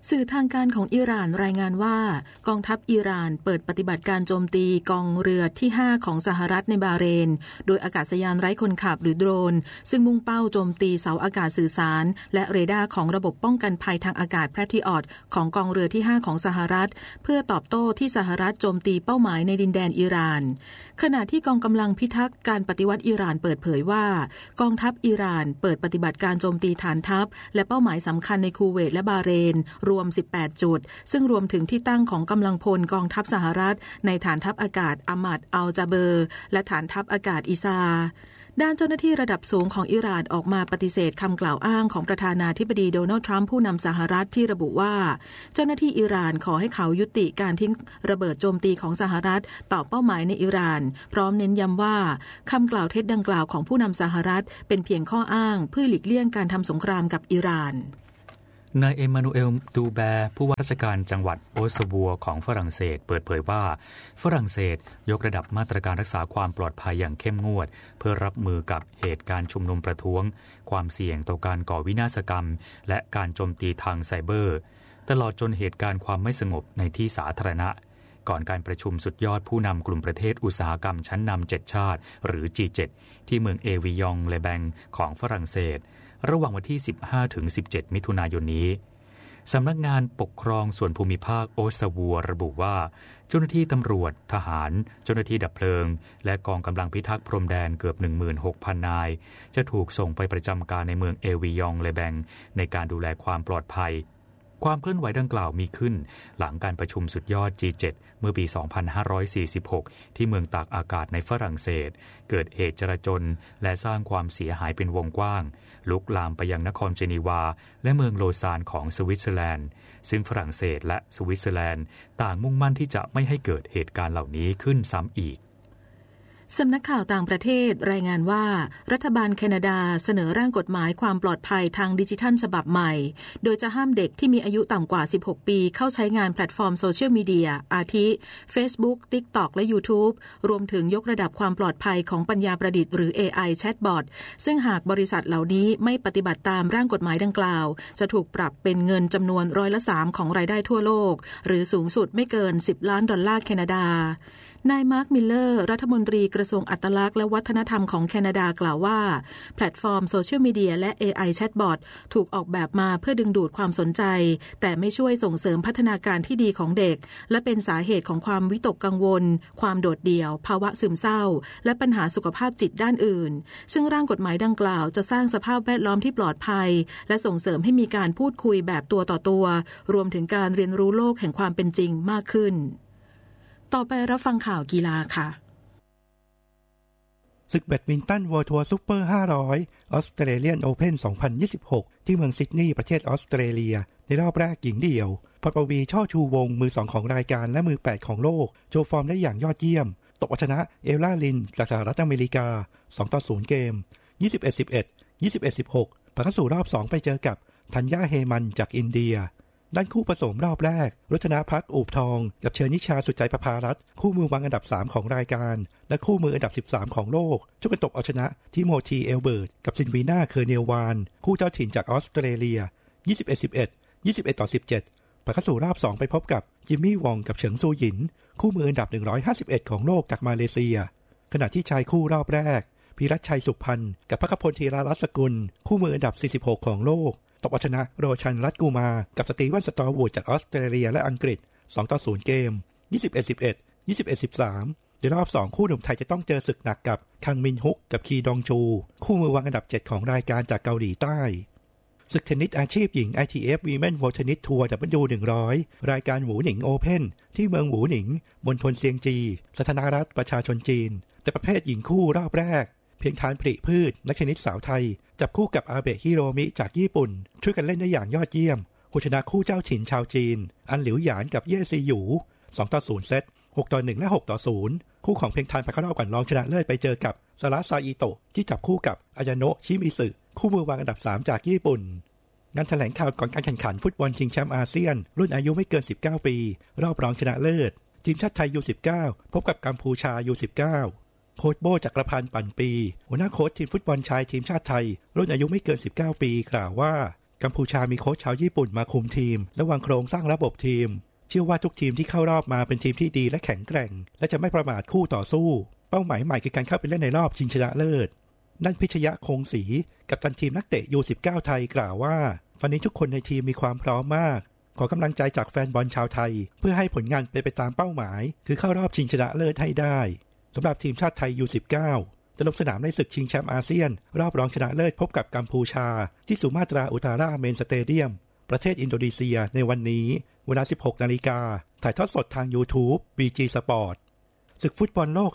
สื่อทางการของอิหร่านรายงานว่ากองทัพอิหร่านเปิดปฏิบัติการโจมตีกองเรือที่5ของสหรัฐในบาห์เรนโดยอากาศยานไร้คนขับหรือโดรนซึ่งมุ่งเป้าโจมตีเสาอากาศสื่อสารและเรดาร์ของระบบป้องกันภัยทางอากาศแพทริออตของกองเรือที่5ของสหรัฐเพื่อตอบโต้ที่สหรัฐโจมตีเป้าหมายในดินแดนอิหร่านขณะที่กองกำลังพิทักษ์การปฏิวัติอิหร่านเปิดเผยว่ากองทัพอิหร่านเปิดปฏิบัติการโจมตีฐานทัพและเป้าหมายสำคัญในคูเวตและบาห์เรนรวม18 จุดซึ่งรวมถึงที่ตั้งของกำลังพลกองทัพสหรัฐในฐานทัพอากาศอามัดอัลจาเบอร์และฐานทัพอากาศอิซาด้านเจ้าหน้าที่ระดับสูงของอิหร่านออกมาปฏิเสธคำกล่าวอ้างของประธานาธิบดีโดนัลด์ทรัมป์ผู้นำสหรัฐที่ระบุว่าเจ้าหน้าที่อิหร่านขอให้เขายุติการทิ้งระเบิดโจมตีของสหรัฐต่อเป้าหมายในอิหร่านพร้อมเน้นย้ำว่าคำกล่าวเท็จดังกล่าวของผู้นำสหรัฐเป็นเพียงข้ออ้างเพื่อหลีกเลี่ยงการทำสงครามกับอิหร่านนายเอมานูเอล ดูแบร์ผู้ว่าราชการจังหวัดโอสบัวของฝรั่งเศสเปิดเผยว่าฝรั่งเศสยกระดับมาตรการรักษาความปลอดภัยอย่างเข้มงวดเพื่อรับมือกับเหตุการณ์ชุมนุมประท้วงความเสี่ยงต่อการก่อวินาศกรรมและการโจมตีทางไซเบอร์ตลอดจนเหตุการณ์ความไม่สงบในที่สาธารณะก่อนการประชุมสุดยอดผู้นำกลุ่มประเทศอุตสาหกรรมชั้นนำ7ชาติหรือ G7 ที่เมืองเอวิยองเลแบงของฝรั่งเศสระหว่างวันที่ 15-17 มิถุนายนนี้สำนักงานปกครองส่วนภูมิภาคโอสบัวระบุว่าเจ้าหน้าที่ตำรวจทหารเจ้าหน้าที่ดับเพลิงและกองกำลังพิทักษ์พรมแดนเกือบ 16,000 นายจะถูกส่งไปประจำการในเมืองเอวิยองเลแบงในการดูแลความปลอดภัยความเคลื่อนไหวดังกล่าวมีขึ้นหลังการประชุมสุดยอด G7 เมื่อปี 2546 ที่เมืองตากอากาศในฝรั่งเศสเกิดเหตุจลาจลและสร้างความเสียหายเป็นวงกว้างลุกลามไปยังนครเจนีวาและเมืองโลซานของสวิตเซอร์แลนด์ซึ่งฝรั่งเศสและสวิตเซอร์แลนด์ต่างมุ่งมั่นที่จะไม่ให้เกิดเหตุการณ์เหล่านี้ขึ้นซ้ำอีกสำนักข่าวต่างประเทศรายงานว่ารัฐบาลแคนาดาเสนอร่างกฎหมายความปลอดภัยทางดิจิทัลฉบับใหม่โดยจะห้ามเด็กที่มีอายุต่ำกว่า16ปีเข้าใช้งานแพลตฟอร์มโซเชียลมีเดียอาทิ Facebook TikTok และ YouTube รวมถึงยกระดับความปลอดภัยของปัญญาประดิษฐ์หรือ AI Chatbot ซึ่งหากบริษัทเหล่านี้ไม่ปฏิบัติตามร่างกฎหมายดังกล่าวจะถูกปรับเป็นเงินจำนวน3%ของรายได้ทั่วโลกหรือสูงสุดไม่เกิน$10 ล้านแคนาดานายมาร์คมิลเลอร์รัฐมนตรีกระทรวงอัตลักษณ์และวัฒนธรรมของแคนาดากล่าวว่าแพลตฟอร์มโซเชียลมีเดียและ AI Chatbot ถูกออกแบบมาเพื่อดึงดูดความสนใจแต่ไม่ช่วยส่งเสริมพัฒนาการที่ดีของเด็กและเป็นสาเหตุของความวิตกกังวลความโดดเดี่ยวภาวะซึมเศร้าและปัญหาสุขภาพจิตด้านอื่นซึ่งร่างกฎหมายดังกล่าวจะสร้างสภาพแวดล้อมที่ปลอดภัยและส่งเสริมให้มีการพูดคุยแบบตัวต่อตัวรวมถึงการเรียนรู้โลกแห่งความเป็นจริงมากขึ้นต่อไปรับฟังข่าวกีฬาค่ะศึกแบดมินตันเวิลด์ทัวร์ซุปเปอร์500ออสเตรเลียนโอเพ่น2026ที่เมืองซิดนีย์ประเทศออสเตรเลียในรอบแรกหญิงเดี่ยวพรปวีช่อชูวงมือ2ของรายการและมือ8ของโลกโชว์ฟอร์มได้อย่างยอดเยี่ยมตบเอาชนะเอลล่าลินจากสหรัฐอเมริกา 2-0 เกม 21-11 21-16 ผ่านเข้าสู่รอบ 2 ไปเจอกับธัญญาเฮมันจากอินเดียด้านคู่ผสมรอบแรกรัตนาพัฒน์อูบทองกับเชอนิชาสุดใจประภารัตน์คู่มือวางอันดับ3ของรายการและคู่มืออันดับ13ของโลกช่วยกันตบเอาชนะทิโมธีเอลเบิร์ตกับซินวีนาเคอร์เนลวานคู่เจ้าถิ่นจากออสเตรเลีย 21-11 21-17 ผ่านเข้าสู่รอบ 2 ไปพบกับจิมมี่วองกับเฉิงซูหยินคู่มืออันดับ151ของโลกจากมาเลเซียขณะที่ชายคู่รอบแรกพีรัชชัยสุขพันธ์กับพคพลธีรรัตน์สกุลคู่มืออันดับ46ของโลกตบเอาชนะโรชันรัตกูมากับสตีเวนสตอร์วูดจากออสเตรเลียและอังกฤษ 2-0 เกม 21-11 21-13 ในรอบ 2 คู่หนุ่มไทยจะต้องเจอศึกหนักกับคังมินฮุกกับคีดองชูคู่มือวางอันดับ7ของรายการจากเกาหลีใต้ศึกเทนนิสอาชีพหญิง ITF Women World Tennis Tour W100 รายการหวูหนิงโอเพ่นที่เมืองหวูหนิงมณฑลเซียงจีสาธารณรัฐประชาชนจีนแต่ประเภทหญิงคู่รอบแรกเพียงฐานผลิพืชนักเทนนิสสาวไทยจับคู่กับอาเบะฮิโรมิจากญี่ปุ่นช่วยกันเล่นได้อย่างยอดเยี่ยมผู้ชนะคู่เจ้าถิ่นชาวจีนอันหลิวหยานกับเย่ซีหยู 2-0 เซต 6-1 และ 6-0 คู่ของเพียงฐานผ่านเข้ารอบก่อนรองชนะเลิศไปเจอกับซาระซาอิโตะที่จับคู่กับอายาโนะชิมิสึคู่มือวางอันดับ3จากญี่ปุ่นงานแถลงข่าวก่อนการแข่งขันฟุตบอลชิงแชมป์อาเซียนรุ่นอายุไม่เกิน19ปีรอบรองชนะเลิศทีมชาติไทย U19 พบกับกัมพูชา U19โค้ชโบจักรพันธ์ปั่นปีหัวหน้าโค้ชทีมฟุตบอลชายทีมชาติไทยรุ่นอายุไม่เกิน19ปีกล่าวว่ากัมพูชามีโค้ชชาวญี่ปุ่นมาคุมทีมและวางโครงสร้างระบบทีมเชื่อว่าทุกทีมที่เข้ารอบมาเป็นทีมที่ดีและแข็งแกร่งและจะไม่ประมาทคู่ต่อสู้เป้าหมายใหม่คือการเข้าไปเล่นในรอบชิงชนะเลิศนั่นพิชยะคงศรีกัปตันทีมนักเตะ U19 ไทยกล่าวว่าตอนนี้ทุกคนในทีมมีความพร้อมมากขอกำลังใจจากแฟนบอลชาวไทยเพื่อให้ผลงานเป็นไปตามเป้าหมายคือเข้ารอบชิงชนะเลิศให้ได้สำหรับทีมชาติไทย U19 จะลงสนามในศึกชิงแชมป์อาเซียนรอบรองชนะเลิศพบกับกัมพูชาที่สุมาตราอุตาราเมนสเตเดียมประเทศอินโดนีเซียในวันนี้เวลา 16 นาฬิกาถ่ายทอดสดทาง YouTube BG Sport ศึกฟุตบอลโลก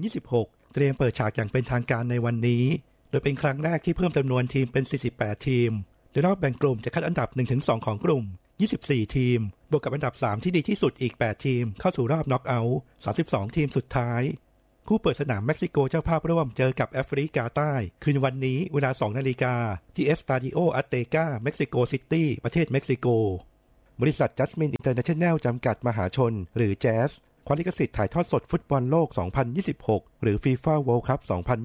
2026 เตรียมเปิดฉากอย่างเป็นทางการในวันนี้โดยเป็นครั้งแรกที่เพิ่มจำนวนทีมเป็น 48 ทีมโดยรอบแบ่งกลุ่มจะคัดอันดับ 1-2 ของกลุ่ม 24 ทีมบวกกับอันดับ 3 ที่ดีที่สุดอีก 8 ทีมเข้าสู่รอบน็อกเอาท์ 32 ทีมสุดท้ายคู่เปิดสนามเม็กซิโกเจ้าภาพร่วมเจอกับแอฟริกาใต้คืนวันนี้เวลา 2 นาฬิกาที่เอสตาดิโออัตเตกาเม็กซิโกซิตี้ประเทศเม็กซิโกบริษัทจัสมินอินเตอร์เนชั่นแนลจำกัดมหาชนหรือแจ๊สคว้าลิขสิทธิ์ถ่ายทอดสดฟุตบอลโลก 2026 หรือ FIFA World Cup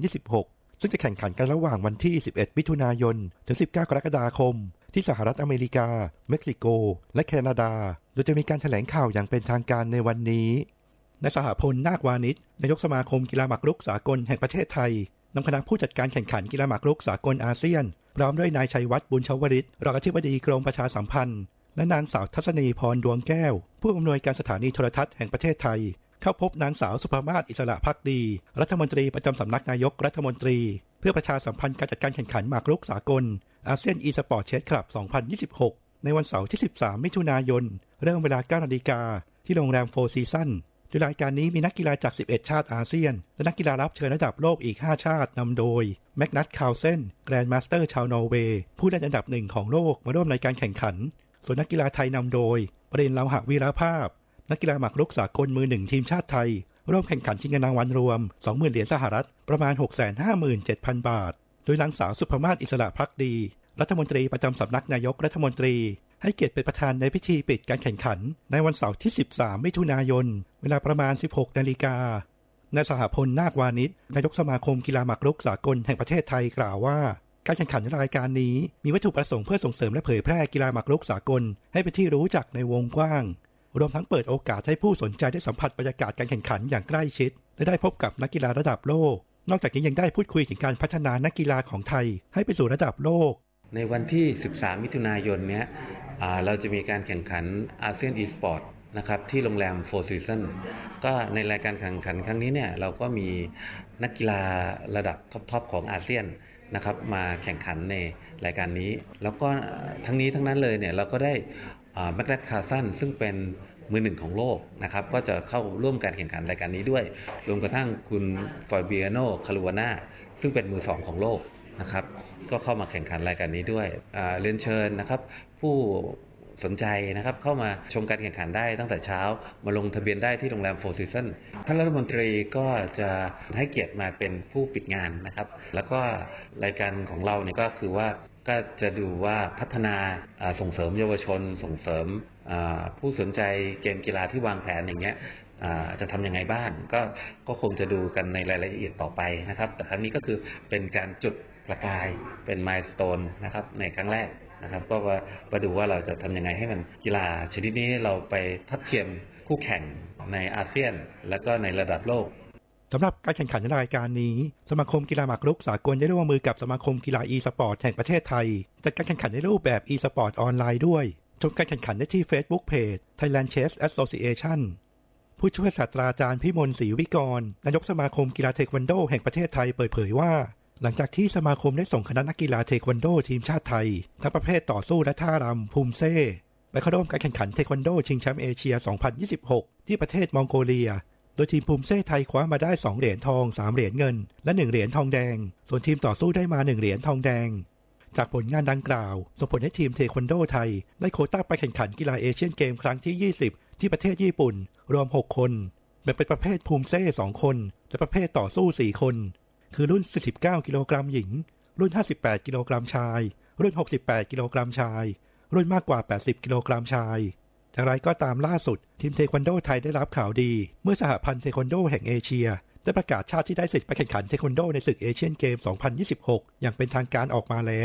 2026 ซึ่งจะแข่งขันกันระหว่างวันที่ 11 มิถุนายน ถึง 19 กรกฎาคมที่สหรัฐอเมริกาเม็กซิโกและแคนาดาโดยจะมีการแถลงข่าวอย่างเป็นทางการในวันนี้นายสหพลนาควานิชนายกสมาคมกีฬาหมากรุกสากลแห่งประเทศไทยนำคณะผู้จัดการแข่งขันกีฬาหมากรุกสากลอาเซียนพร้อมด้วยนายชัยวัฒน์บุญชวริตรองอธิบดีกรมประชาสัมพันธ์และนางสาวทัศนีพรดวงแก้วผู้อำนวยการสถานีโทรทัศน์แห่งประเทศไทยเข้าพบนางสาวสุภมาศอิสระภักดีรัฐมนตรีประจำสำนักนายกรัฐมนตรีเพื่อประชาสัมพันธ์การจัดการแข่งขันหมากรุกสากลอาเซียนอีสปอร์ตเชสคลับ 2026 ในวันเสาร์ที่ 13 มิถุนายนเริ่มเวลา 9 นาฬิกาที่โรงแรมโฟร์ซีซั่นโดยรายการนี้มีนักกีฬาจาก 11 ชาติอาเซียนและนักกีฬารับเชิญระดับโลกอีก 5 ชาตินำโดยแมกนัส คาร์ลเซนแกรนด์มาสเตอร์ชาวนอร์เวย์ผู้เล่นอันดับหนึ่งของโลกมาร่วมในการแข่งขันส่วนนักกีฬาไทยนำโดยประเด็นเลาหะวีรภาพนักกีฬาหมากรุกสากลมือหนึ่งทีมชาติไทยร่วมแข่งขันชิงเงินรางวัลรวม 20,000 เหรียญสหรัฐประมาณ 657,000 บาทโดยนางสาวสุภมาศอิสระภักดีรัฐมนตรีประจำสำนักนายกรัฐมนตรีให้เกียรติเป็นประธานในพิธีปิดการแข่งขันในวันเสาร์ที่ 13 มิถุนายนเวลาประมาณ 16 นาฬิกานายสหพลนาควานิชนายกสมาคมกีฬาหมากรุกสากลแห่งประเทศไทยกล่าวว่าการแข่งขันรายการนี้มีวัตถุประสงค์เพื่อส่งเสริมและเผยแพร่กีฬาหมากรุกสากลให้เป็นที่รู้จักในวงกว้างรวมทั้งเปิดโอกาสให้ผู้สนใจได้สัมผัสบรรยากาศการแข่งขันอย่างใกล้ชิดและได้พบกับนักกีฬาระดับโลกนอกจากนี้ยังได้พูดคุยถึงการพัฒนานักกีฬาของไทยให้ไปสู่ระดับโลกในวันที่ 13 มิถุนายนเนี้ยเราจะมีการแข่งขันอาเซียนอีสปอร์ตนะครับที่โรงแรมโฟร์ซีซันก็ในรายการแข่งขันครั้งนี้เนี่ยเราก็มีนักกีฬาระดับท็อปของอาเซียนนะครับมาแข่งขันในรายการนี้แล้วก็ทั้งนี้ทั้งนั้นเลยเนี่ยเราก็ได้แมกนัส คาร์ลเซนซึ่งเป็นมือหนึ่งของโลกนะครับก็จะเข้าร่วมการแข่งขันรายการนี้ด้วยรวมกระทั่งคุณฟาเบียโน คารูวาน่าซึ่งเป็นมือสองของโลกนะครับก็เข้ามาแข่งขันรายการนี้ด้วยเรียนเชิญนะครับผู้สนใจนะครับเข้ามาชมการแข่งขันได้ตั้งแต่เช้ามาลงทะเบียนได้ที่โรงแรมโฟร์ซีซันท่านรัฐมนตรีก็จะให้เกียรติมาเป็นผู้ปิดงานนะครับแล้วก็รายการของเราเนี่ยก็คือว่าก็จะดูว่าพัฒนาส่งเสริมเยาวชนส่งเสริมผู้สนใจเกมกีฬาที่วางแผนอย่างเงี้ยจะทำยังไงบ้างก็คงจะดูกันในรายละเอียดต่อไปนะครับแต่ครั้งนี้ก็คือเป็นการจุดประกายเป็นมายสโตนนะครับในครั้งแรกนะครับก็มาดูว่าเราจะทำยังไงให้มันกีฬาชนิดนี้เราไปทัดเทียมคู่แข่งในอาเซียนและก็ในระดับโลกสำหรับการแข่งขันรายการนี้สมาคมกีฬาหมากรุกสากลได้ร่วมมือกับสมาคมกีฬาอีสปอร์ตแห่งประเทศไทยจัดการแข่งขันในรูปแบบอีสปอร์ตออนไลน์ด้วยชมการแข่งขันได้ที่ Facebook Page Thailand Chess Association ผู้ช่วยศาสตราจารย์พิมลศรีวิกรนายกสมาคมกีฬาเทควันโดแห่งประเทศไทยเปิดเผยว่าหลังจากที่สมาคมได้ส่งคณะนักกีฬาเทควันโดทีมชาติไทยทั้งประเภทต่อสู้และท่ารำภูมิเซ่ไปเข้าร่วมการแข่งขันเทควันโดชิงแชมป์เอเชีย 2026 ที่ประเทศมองโกเลียโดยทีมภูมิเซ่ไทยคว้ามาได้2เหรียญทอง3เหรียญเงินและ1เหรียญทองแดงส่วนทีมต่อสู้ได้มา1เหรียญทองแดงจากผลงานดังกล่าวส่งผลให้ทีมเทควันโดไทยได้โควต้าไปแข่งขันกีฬาเอเชียนเกมครั้งที่20ที่ประเทศญี่ปุ่นรวม6คนแบ่งเป็นประเภทภูมิเซ่2คนและประเภทต่อสู้4คนคือรุ่น49กิโลกรัมหญิงรุ่น58กิโลกรัมชายรุ่น68กิโลกรัมชายรุ่นมากกว่า80กิโลกรัมชายอย่างไรก็ตามล่าสุดทีมเทควันโดไทยได้รับข่าวดีเมื่อสหพันธ์เทควันโดแห่งเอเชียได้ประกาศชาติที่ได้สิทธิ์ไปแข่งขันเทควันโดในศึกเอเชียนเกม 2026 อย่างเป็นทางการออกมาแล้ว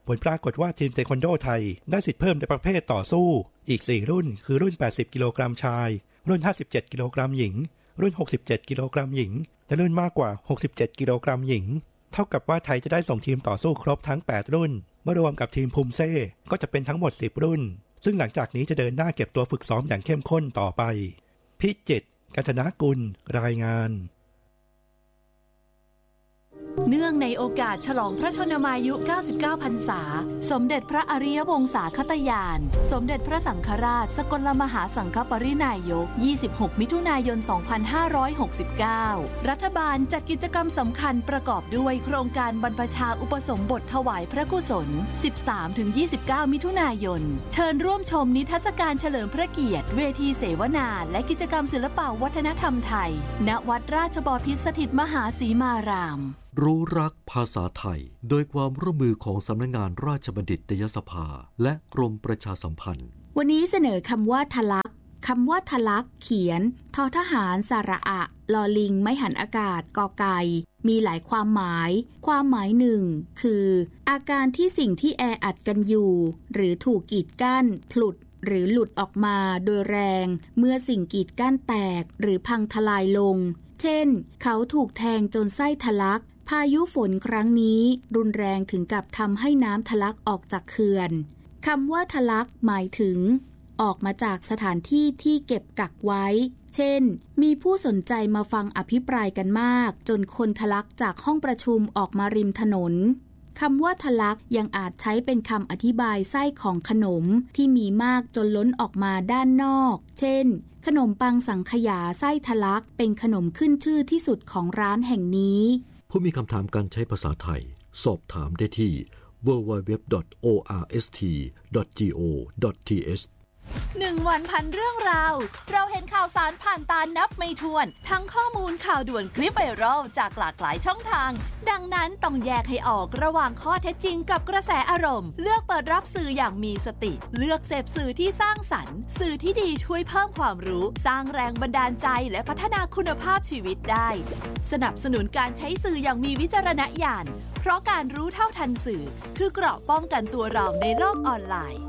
ผลปรากฏว่าทีมเทควันโดไทยได้สิทธิ์เพิ่มในประเภทต่อสู้อีก4รุ่นคือรุ่น80กิโลกรัมชายรุ่น57กิโลกรัมหญิงรุ่น67กิโลกรัมหญิงและรุ่นมากกว่า67กิโลกรัมหญิงเท่ากับว่าไทยจะได้ส่งทีมต่อสู้ครบทั้ง8รุ่นเมื่อรวมกับทีมภูมิเซ่ก็จะเป็นทั้งหมด10รุ่นซึ่งหลังจากนี้จะเดินหน้าเก็บตัวฝึกซ้อมอย่างเข้มข้นต่อไปพิจิตร กัญจนากุลรายงานเนื่องในโอกาสฉลองพระชนมายุ 99 พรรษาสมเด็จพระอริยวงศาคตญาณสมเด็จพระสังฆราชสกลมหาสังฆปรินายก 26 มิถุนายน 2569 รัฐบาลจัดกิจกรรมสำคัญประกอบด้วยโครงการบรรพชาอุปสมบทถวายพระกุศล 13-29 มิถุนายนเชิญร่วมชมนิทรรศการเฉลิมพระเกียรติเวทีเสวนาและกิจกรรมศิลปวัฒนธรรมไทยณวัดราชบพิตรสถิตมหาสีมารามรู้รักภาษาไทยโดยความร่วมมือของสำนักงานราชบัณฑิตยสภาและกรมประชาสัมพันธ์วันนี้เสนอคำว่าทะลักคำว่าทะลักเขียนทอทหารสระอะลอลิงไม้หันอากาศกอไก่มีหลายความหมายความหมายหนึ่งคืออาการที่สิ่งที่แออัดกันอยู่หรือถูกกีดกั้นผลุดหรือหลุดออกมาโดยแรงเมื่อสิ่งกีดกั้นแตกหรือพังทลายลงเช่นเขาถูกแทงจนไส้ทะลักพายุฝนครั้งนี้รุนแรงถึงกับทำให้น้ำทะลักออกจากเขื่อนคำว่าทะลักหมายถึงออกมาจากสถานที่ที่เก็บกักไว้เช่นมีผู้สนใจมาฟังอภิปรายกันมากจนคนทะลักจากห้องประชุมออกมาริมถนนคำว่าทะลักยังอาจใช้เป็นคำอธิบายไส้ของขนมที่มีมากจนล้นออกมาด้านนอกเช่นขนมปังสังขยาไส้ทะลักเป็นขนมขึ้นชื่อที่สุดของร้านแห่งนี้ผู้มีคำถามการใช้ภาษาไทยสอบถามได้ที่ www.orst.go.th 1 วันพันเรื่องราวเราเห็นข่าวสารผ่านตานับไม่ถ้วนทั้งข้อมูลข่าวด่วนคลิปไวรัลจากหลากหลายช่องทางดังนั้นต้องแยกให้ออกระหว่างข้อเท็จจริงกับกระแสอารมณ์เลือกเปิดรับสื่ออย่างมีสติเลือกเสพสื่อที่สร้างสรรค์สื่อที่ดีช่วยเพิ่มความรู้สร้างแรงบันดาลใจและพัฒนาคุณภาพชีวิตได้สนับสนุนการใช้สื่ออย่างมีวิจารณญาณเพราะการรู้เท่าทันสื่อคือเกราะป้องกันตัวเราในโลกออนไลน์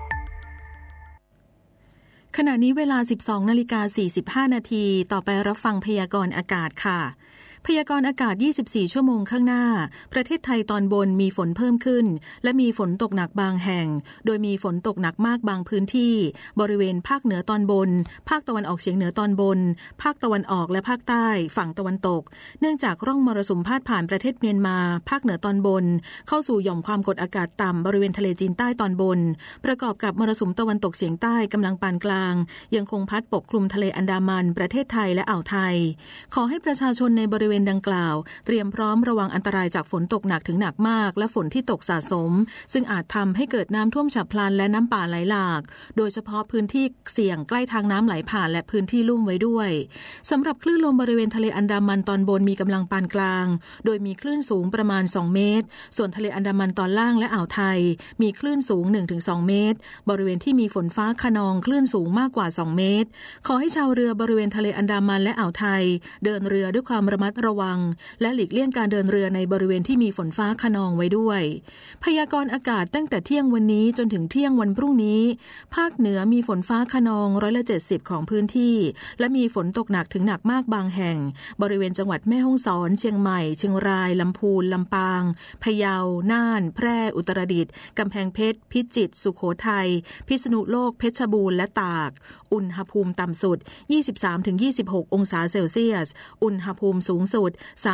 ขณะนี้เวลา 12:45 นาทีต่อไปรับฟังพยากรณ์อากาศค่ะพยากรณ์อากาศ24ชั่วโมงข้างหน้าประเทศไทยตอนบนมีฝนเพิ่มขึ้นและมีฝนตกหนักบางแห่งโดยมีฝนตกหนักมากบางพื้นที่บริเวณภาคเหนือตอนบนภาคตะวันออกเฉียงเหนือตอนบนภาคตะวันออกและภาคใต้ฝั่งตะวันตกเนื่องจากร่องมรสุมพาดผ่านประเทศเมียนมาภาคเหนือตอนบนเข้าสู่หย่อมความกดอากาศต่ำบริเวณทะเลจีนใต้ตอนบนประกอบกับมรสุมตะวันตกเฉียงใต้กำลังปานกลางยังคงพัดปกคลุมทะเลอันดามันประเทศไทยและอ่าวไทยขอให้ประชาชนในบริเวณดังกล่าวเตรียมพร้อมระวังอันตรายจากฝนตกหนักถึงหนักมากและฝนที่ตกสะสมซึ่งอาจทำให้เกิดน้ำท่วมฉับพลันและน้ำป่าไหลหลากโดยเฉพาะพื้นที่เสี่ยงใกล้ทางน้ำไหลผ่านและพื้นที่ลุ่มไว้ด้วยสำหรับคลื่นลมบริเวณทะเลอันดามันตอนบนมีกำลังปานกลางโดยมีคลื่นสูงประมาณ2เมตรส่วนทะเลอันดามันตอนล่างและอ่าวไทยมีคลื่นสูง 1-2 เมตรบริเวณที่มีฝนฟ้าคะนองคลื่นสูงมากกว่า2เมตรขอให้ชาวเรือบริเวณทะเลอันดามันและอ่าวไทยเดินเรือด้วยความระมัดระวังและหลีกเลี่ยงการเดินเรือในบริเวณที่มีฝนฟ้าคะนองไว้ด้วยพยากรณ์อากาศตั้งแต่เที่ยงวันนี้จนถึงเที่ยงวันพรุ่งนี้ภาคเหนือมีฝนฟ้าคะนอง70%ของพื้นที่และมีฝนตกหนักถึงหนักมากบางแห่งบริเวณจังหวัดแม่ฮ่องสอนเชียงใหม่เชียงรายลำพูนลำปางพะเยาน่านแพร่อุตรดิตถ์กำแพงเพชรพิจิตรสุโขทัยพิษณุโลกเพชรบูรณ์และตากอุณหภูมิต่ำสุด 23-26 องศาเซลเซียสอุณหภูมิสูงสุด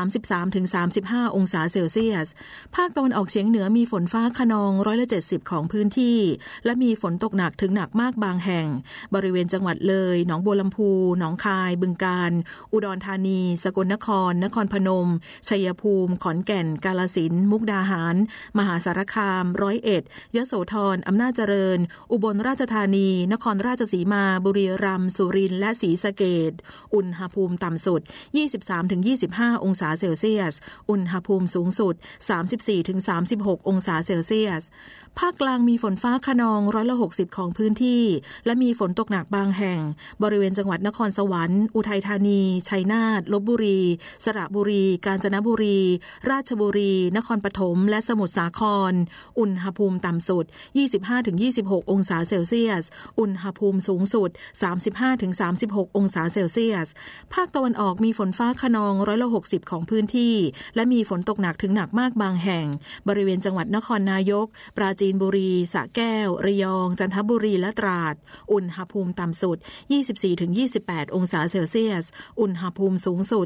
33-35 องศาเซลเซียสภาคตะวันออกเฉียงเหนือมีฝนฟ้าคะนอง70%ของพื้นที่และมีฝนตกหนักถึงหนักมากบางแห่งบริเวณจังหวัดเลยหนองบัวลำพูหนองคายบึงกาฬอุดรธานีสกลนครนครพนมชัยภูมิขอนแก่นกาฬสินธุ์มุกดาหารมหาสารคาม101ยโสธรอำนาจเจริญอุบลราชธานีนครราชสีมาบุบุรีรัมย์สุรินทร์และศรีสะเกษอุณหภูมิต่ำสุด 23-25 องศาเซลเซียสอุณหภูมิสูงสุด 34-36 องศาเซลเซียสภาคกลางมีฝนฟ้าคะนอง60%ของพื้นที่และมีฝนตกหนักบางแห่งบริเวณจังหวัดนครสวรรค์อุทัยธานีชัยนาทลพบุรีสระบุรีกาญจนบุรีราชบุรีนครปฐมและสมุทรสาครอุณหภูมิต่ำสุด 25-26 องศาเซลเซียสอุณหภูมิสูงสุด 35-36 องศาเซลเซียสภาคตะวันออกมีฝนฟ้าคะนอง60%ของพื้นที่และมีฝนตกหนักถึงหนักมากบางแห่งบริเวณจังหวัดนครนายกปราจีนบุรีสระแก้วระยองจันทบุรีและตราดอุณหภูมิต่ำสุด 24-28 องศาเซลเซียสอุณหภูมิสูงสุด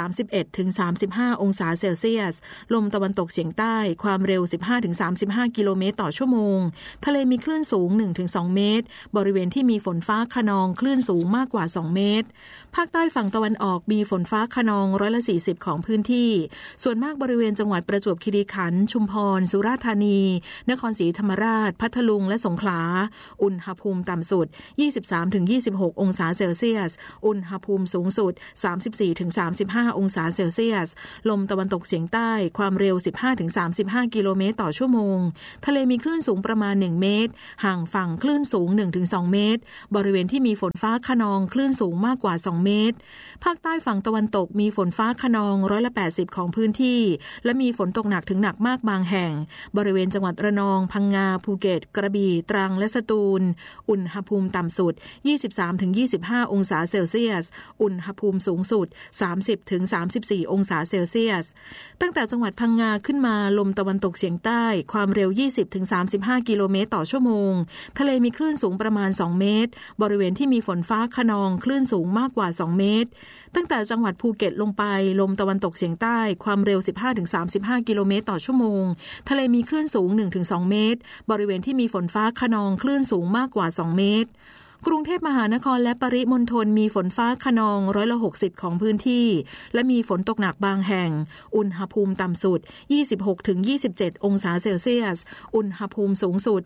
31-35 องศาเซลเซียสลมตะวันตกเฉียงใต้ความเร็ว 15-35 กิโลเมตรต่อชั่วโมงทะเลมีคลื่นสูง 1-2 เมตรบริเวณที่มีฝนฟ้าคะนองคลื่นสูงมากกว่า 2 เมตรภาคใต้ฝั่งตะวันออกมีฝนฟ้าคะนอง40%ของพื้นที่ส่วนมากบริเวณจังหวัดประจวบคีรีขันธ์ชุมพรสุราษฎร์ธานีนครศรีธรรมราชพัทลุงและสงขลาอุณหภูมิต่ำสุด 23-26 องศาเซลเซียสอุณหภูมิสูงสุด 34-35 องศาเซลเซียสลมตะวันตกเฉียงใต้ความเร็ว 15-35 กิโลเมตรต่อชั่วโมงทะเลมีคลื่นสูงประมาณ 1 เมตรห่างฝั่งคลื่นสูง 1-2 เมตรบริเวณที่มีฝนฟ้าคะนองคลื่นสูงมากกว่า 2 เมตรภาคใต้ฝั่งตะวันตกมีฝนฟ้าคะนอง80%ของพื้นที่และมีฝนตกหนักถึงหนักมากบางแห่งบริเวณจังหวัดระนองพังงาภูเก็ตกระบี่ตรังและสตูลอุณหภูมิต่ำสุด 23-25 องศาเซลเซียสอุณหภูมิสูงสุด 30-34 องศาเซลเซียสตั้งแต่จังหวัดพังงาขึ้นมาลมตะวันตกเฉียงใต้ความเร็ว 20-35 กิโลเมตรต่อชั่วโมงทะเลมีคลื่นสูงประมาณ 2 เมตรบริเวณที่มีฝนฟ้าคะนองคลื่นสูงมากกว่า 2 เมตรตั้งแต่จังหวัดภูเก็ตลงไปลมตะวันตกเฉียงใต้ความเร็ว 15-35 กิโลเมตรต่อชั่วโมงทะเลมีคลื่นสูง 1-2 เมตรบริเวณที่มีฝนฟ้าคะนองคลื่นสูงมากกว่า 2 เมตรกรุงเทพมหานครและปริมณฑลมีฝนฟ้าคะนอง60%ของพื้นที่และมีฝนตกหนักบางแห่งอุณหภูมิต่ำสุด 26-27 องศาเซลเซียสอุณหภูมิสูงสุด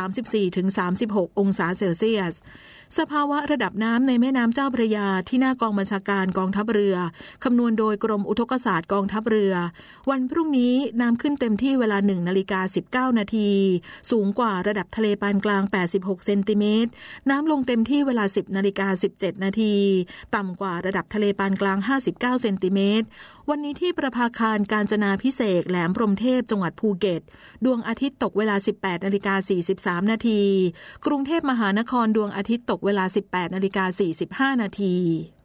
34-36 องศาเซลเซียสสภาวะระดับน้ำในแม่น้ำเจ้าพระยาที่หน้ากองบัญชาการกองทัพเรือคำนวณโดยกรมอุทกศาสตร์กองทัพเรือวันพรุ่งนี้น้ำขึ้นเต็มที่เวลา 1:19 นาทีสูงกว่าระดับทะเลปานกลาง86เซนติเมตรน้ำลงเต็มที่เวลา 10:17 นาทีต่ำกว่าระดับทะเลปานกลาง59เซนติเมตรวันนี้ที่ประภาคารกาญจนาภิเษกแหลมพรหมเทพจังหวัดภูเก็ตดวงอาทิตย์ตกเวลา 18:43 นาทีกรุงเทพมหานครดวงอาทิตย์ตกเวลา 18:45 นาที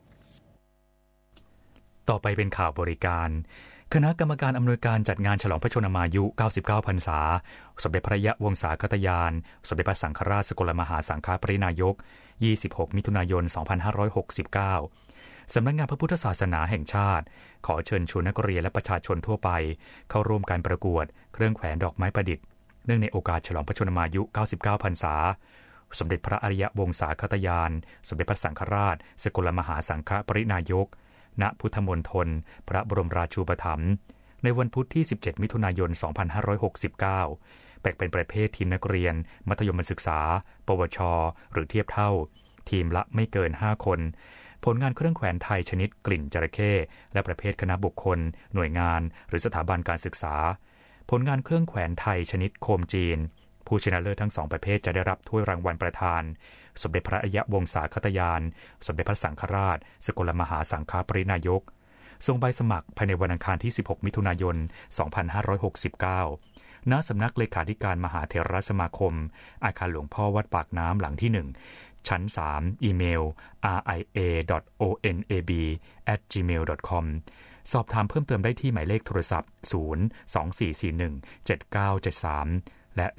ต่อไปเป็นข่าวบริการคณะกรรมการอำนวยการจัดงานฉลองพระชนมายุ99พรรษาสมเด็จพระยะวงศาคตยานสมเด็จพระสังฆราชสกลมหาสังฆปรินายก26มิถุนายน2569สำนักงานพระพุทธศาสนาแห่งชาติขอเชิญชวนนักเรียนและประชาชนทั่วไปเข้าร่วมการประกวดเครื่องแขวนดอกไม้ประดิษฐ์เนื่องในโอกาสฉลองพระชนมายุ99พรรษาสมเด็จพระอริยวงศาคตยานสมเด็จพระสังฆราชสกลมหาสังฆปรินายกณพุทธมณฑลพระบรมราชูปถัมภ์ในวันพุธที่17มิถุนายน2569แบ่งเป็นประเภททีมนักเรียนมัธยมศึกษาปวชหรือเทียบเท่าทีมละไม่เกิน5คนผลงานเครื่องแขวนไทยชนิดกลิ่นจระเข้และประเภทคณะบุคคลหน่วยงานหรือสถาบันการศึกษาผลงานเครื่องแขวนไทยชนิดโคมจีนผู้ชนะเลิศทั้ง2ประเภทจะได้รับถ้วยรางวัลประธานสมเด็จพระอริยวงศาคตยานสมเด็จพระสังฆราชสกลมหาสังฆปรินายกส่งใบสมัครภายในวันอังคารที่16มิถุนายน2569ณสำนักเลขาธิการมหาเถรสมาคมอาคารหลวงพ่อวัดปากน้ำหลังที่1ชั้น3อีเมล ria.onab@gmail.com สอบถามเพิ่มเติมได้ที่หมายเลขโทรศัพท์024417973และ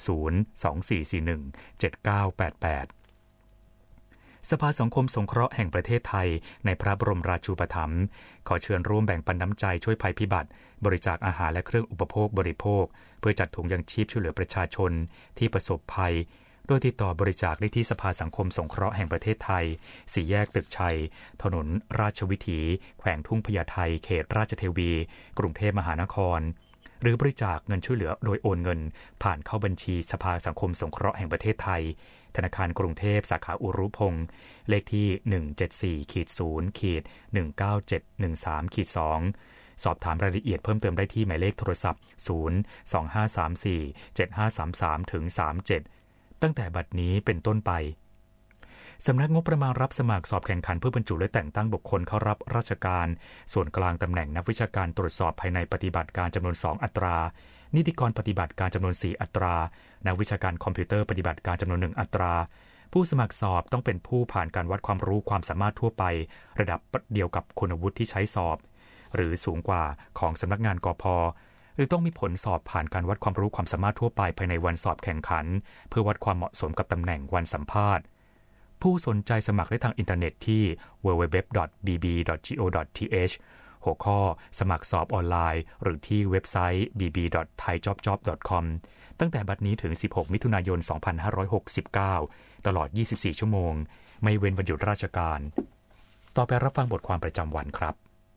024417988สภาสังคมสงเคราะห์แห่งประเทศไทยในพระบรมราชูปถัมภ์ขอเชิญร่วมแบ่งปันน้ำใจช่วยภัยพิบัติบริจาคอาหารและเครื่องอุปโภคบริโภคเพื่อจัดถุงยังชีพช่วยเหลือประชาชนที่ประสบภัยโดยติดต่อบริจาคได้ที่สภาสังคมสงเคราะห์แห่งประเทศไทย4แยกตึกชัยถนนราชวิถีแขวงทุ่งพญาไทเขตราชเทวีกรุงเทพมหานครหรือบริจาคเงินช่วยเหลือโดยโอนเงินผ่านเข้าบัญชีสภาสังคมสงเคราะห์แห่งประเทศไทยธนาคารกรุงเทพสาขาอุรุพงศ์เลขที่ 174-0-19713-2 สอบถามรายละเอียดเพิ่มเติมได้ที่หมายเลขโทรศัพท์ 025347533-37 ตั้งแต่บัดนี้เป็นต้นไปสำนักงบประมาณรับสมัครสอบแข่งขันเพื่อบรรจุและแต่งตั้งบุคคลเข้ารับราชการส่วนกลางตำแหน่งนักวิชาการตรวจสอบภายในปฏิบัติการจำนวน2อัตรานิติกรปฏิบัติการจำนวน4อัตรานักวิชาการคอมพิวเตอร์ปฏิบัติการจำนวน1อัตราผู้สมัครสอบต้องเป็นผู้ผ่านการวัดความรู้ความสามารถทั่วไประดับเดียวกับคุณวุฒิที่ใช้สอบหรือสูงกว่าของสำนักงานกพ.หรือต้องมีผลสอบผ่านการวัดความรู้ความสามารถทั่วไปภายในวันสอบแข่งขันเพื่อวัดความเหมาะสมกับตำแหน่งวันสัมภาษณ์ผู้สนใจสมัครได้ทางอินเทอร์เน็ตที่ www.bb.go.th หัวข้อสมัครสอบออนไลน์หรือที่เว็บไซต์ bb.thaijobjob.com ตั้งแต่บัดนี้ถึง16มิถุนายน2569ตลอด24ชั่วโมงไม่เว้นวันหยุดราชการต่อไปรับฟังบทความประจำวันครับ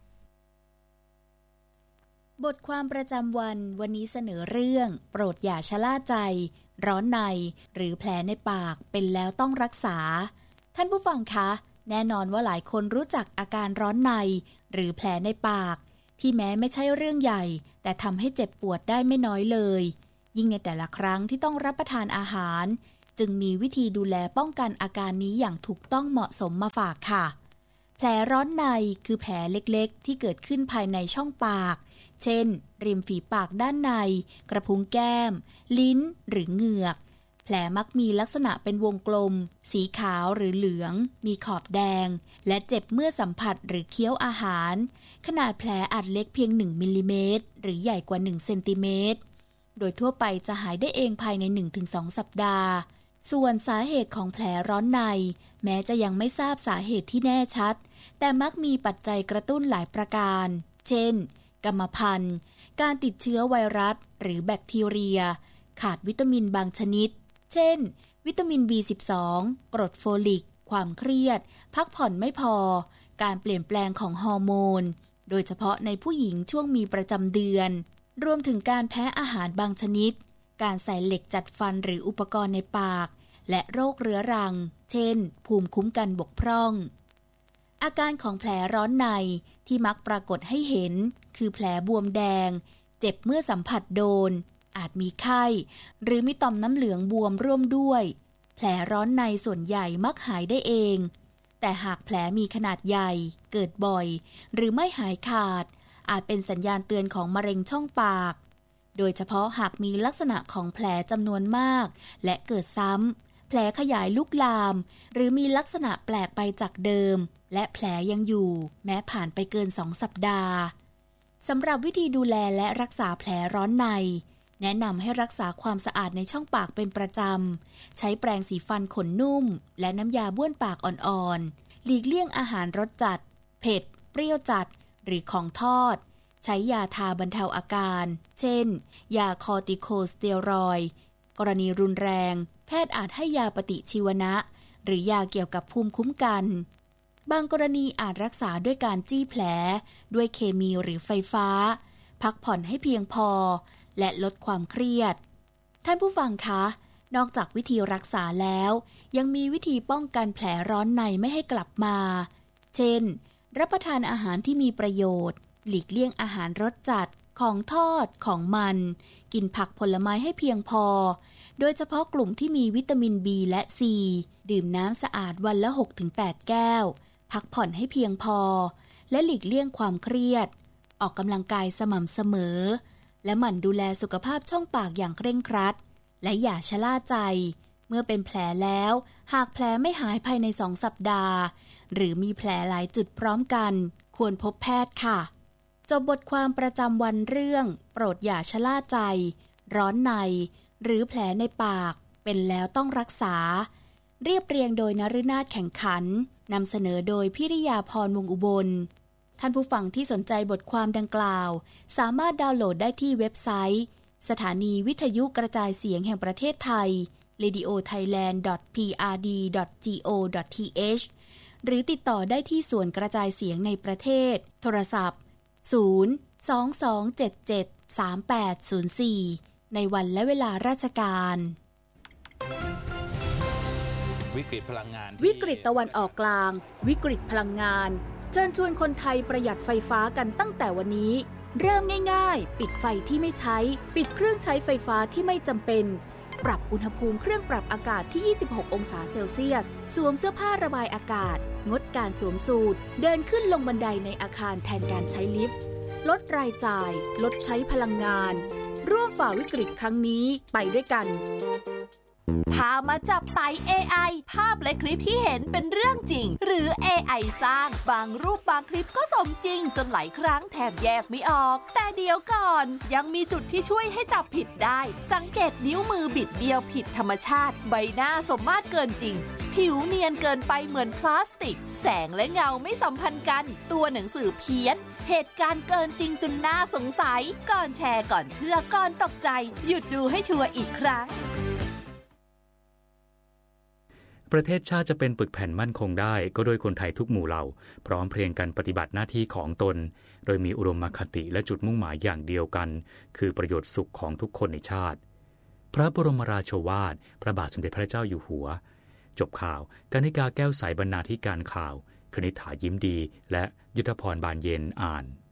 บทความประจำวันนี้เสนอเรื่องโปรดอย่าชะล่าใจร้อนในหรือแผลในปากเป็นแล้วต้องรักษาท่านผู้ฟังคะแน่นอนว่าหลายคนรู้จักอาการร้อนในหรือแผลในปากที่แม้ไม่ใช่เรื่องใหญ่แต่ทำให้เจ็บปวดได้ไม่น้อยเลยยิ่งในแต่ละครั้งที่ต้องรับประทานอาหารจึงมีวิธีดูแลป้องกันอาการนี้อย่างถูกต้องเหมาะสมมาฝากค่ะแผลร้อนในคือแผลเล็กๆที่เกิดขึ้นภายในช่องปากเช่นริมฝีปากด้านในกระพุ้งแก้มลิ้นหรือเหงือกแผลมักมีลักษณะเป็นวงกลมสีขาวหรือเหลืองมีขอบแดงและเจ็บเมื่อสัมผัสหรือเคี้ยวอาหารขนาดแผลอาจเล็กเพียง1มิลลิเมตรหรือใหญ่กว่า1เซนติเมตรโดยทั่วไปจะหายได้เองภายใน 1-2 สัปดาห์ส่วนสาเหตุของแผลร้อนในแม้จะยังไม่ทราบสาเหตุที่แน่ชัดแต่มักมีปัจจัยกระตุ้นหลายประการเช่นกรรมพันธุ์การติดเชื้อไวรัสหรือแบคทีเรียขาดวิตามินบางชนิดเช่นวิตามิน B12 กรดโฟลิกความเครียดพักผ่อนไม่พอการเปลี่ยนแปลงของฮอร์โมนโดยเฉพาะในผู้หญิงช่วงมีประจำเดือนรวมถึงการแพ้อาหารบางชนิดการใส่เหล็กจัดฟันหรืออุปกรณ์ในปากและโรคเรื้อรังเช่นภูมิคุ้มกันบกพร่องอาการของแผลร้อนในที่มักปรากฏให้เห็นคือแผลบวมแดงเจ็บเมื่อสัมผัสโดนอาจมีไข้หรือมีต่อมน้ำเหลืองบวมร่วมด้วยแผลร้อนในส่วนใหญ่มักหายได้เองแต่หากแผลมีขนาดใหญ่เกิดบ่อยหรือไม่หายขาดอาจเป็นสัญญาณเตือนของมะเร็งช่องปากโดยเฉพาะหากมีลักษณะของแผลจำนวนมากและเกิดซ้ำแผลขยายลุกลามหรือมีลักษณะแปลกไปจากเดิมและแผลยังอยู่แม้ผ่านไปเกิน2 สัปดาห์สำหรับวิธีดูแลและรักษาแผลร้อนในแนะนำให้รักษาความสะอาดในช่องปากเป็นประจำใช้แปรงสีฟันขนนุ่มและน้ำยาบ้วนปากอ่อนๆหลีกเลี่ยงอาหารรสจัดเผ็ดเปรี้ยวจัดหรือของทอดใช้ยาทาบรรเทาอาการเช่นยาคอร์ติโคสเตียรอยด์กรณีรุนแรงแพทย์อาจให้ยาปฏิชีวนะหรือยาเกี่ยวกับภูมิคุ้มกันบางกรณีอาจรักษาด้วยการจี้แผลด้วยเคมีหรือไฟฟ้าพักผ่อนให้เพียงพอและลดความเครียดท่านผู้ฟังคะนอกจากวิธีรักษาแล้วยังมีวิธีป้องกันแผลร้อนในไม่ให้กลับมาเช่นรับประทานอาหารที่มีประโยชน์หลีกเลี่ยงอาหารรสจัดของทอดของมันกินผักผลไม้ให้เพียงพอโดยเฉพาะกลุ่มที่มีวิตามิน B และ C ดื่มน้ำสะอาดวันละ 6-8 แก้วพักผ่อนให้เพียงพอและหลีกเลี่ยงความเครียดออกกำลังกายสม่ำเสมอและหมั่นดูแลสุขภาพช่องปากอย่างเคร่งครัดและอย่าชะล่าใจเมื่อเป็นแผลแล้วหากแผลไม่หายภายใน2 สัปดาห์หรือมีแผลหลายจุดพร้อมกันควรพบแพทย์ค่ะจบบทความประจำวันเรื่องโปรดอย่าชะล่าใจร้อนในหรือแผลในปากเป็นแล้วต้องรักษาเรียบเรียงโดยนฤนาถแข่งขันนำเสนอโดยพิริยาพรวงศ์อุบลท่านผู้ฟังที่สนใจบทความดังกล่าวสามารถดาวน์โหลดได้ที่เว็บไซต์สถานีวิทยุกระจายเสียงแห่งประเทศไทย radiothailand.prd.go.th หรือติดต่อได้ที่ส่วนกระจายเสียงในประเทศโทรศัพท์022773804ในวันและเวลาราชการวิกฤตพลังงานวิกฤตตะวันออกกลางวิกฤตพลังงานเชิญชวนคนไทยประหยัดไฟฟ้ากันตั้งแต่วันนี้เริ่มง่ายๆปิดไฟที่ไม่ใช้ปิดเครื่องใช้ไฟฟ้าที่ไม่จำเป็นปรับอุณหภูมิเครื่องปรับอากาศที่26องศาเซลเซียสสวมเสื้อผ้าระบายอากาศงดการสวมสูทเดินขึ้นลงบันไดในอาคารแทนการใช้ลิฟต์ลดรายจ่ายลดใช้พลังงานร่วมฝ่าวิกฤตครั้งนี้ไปด้วยกันพามาจับไต่ AI ภาพและคลิปที่เห็นเป็นเรื่องจริงหรือ AI สร้างบางรูปบางคลิปก็สมจริงจนหลายครั้งแทบแยกไม่ออกแต่เดี๋ยวก่อนยังมีจุดที่ช่วยให้จับผิดได้สังเกตนิ้วมือบิดเบี้ยวผิดธรรมชาติใบหน้าสมมาตรเกินจริงผิวเนียนเกินไปเหมือนพลาสติกแสงและเงาไม่สัมพันธ์กันตัวหนังสือเพี้ยนเหตุการณ์เกินจริงจนน่าสงสัยก่อนแชร์ก่อนเชื่อก่อนตกใจหยุดดูให้ชัวร์อีกครั้งประเทศชาติจะเป็นปึกแผ่นมั่นคงได้ก็โดยคนไทยทุกหมู่เหล่าพร้อมเพรียงกันปฏิบัติหน้าที่ของตนโดยมีอุดมคติและจุดมุ่งหมายอย่างเดียวกันคือประโยชน์สุขของทุกคนในชาติพระบรมราโชวาทพระบาทสมเด็จพระเจ้าอยู่หัวจบข่าวกนิกาแก้วใสบรรณาธิการข่าวคณิษฐายิ้มดีและยุทธพรบานเย็นอ่าน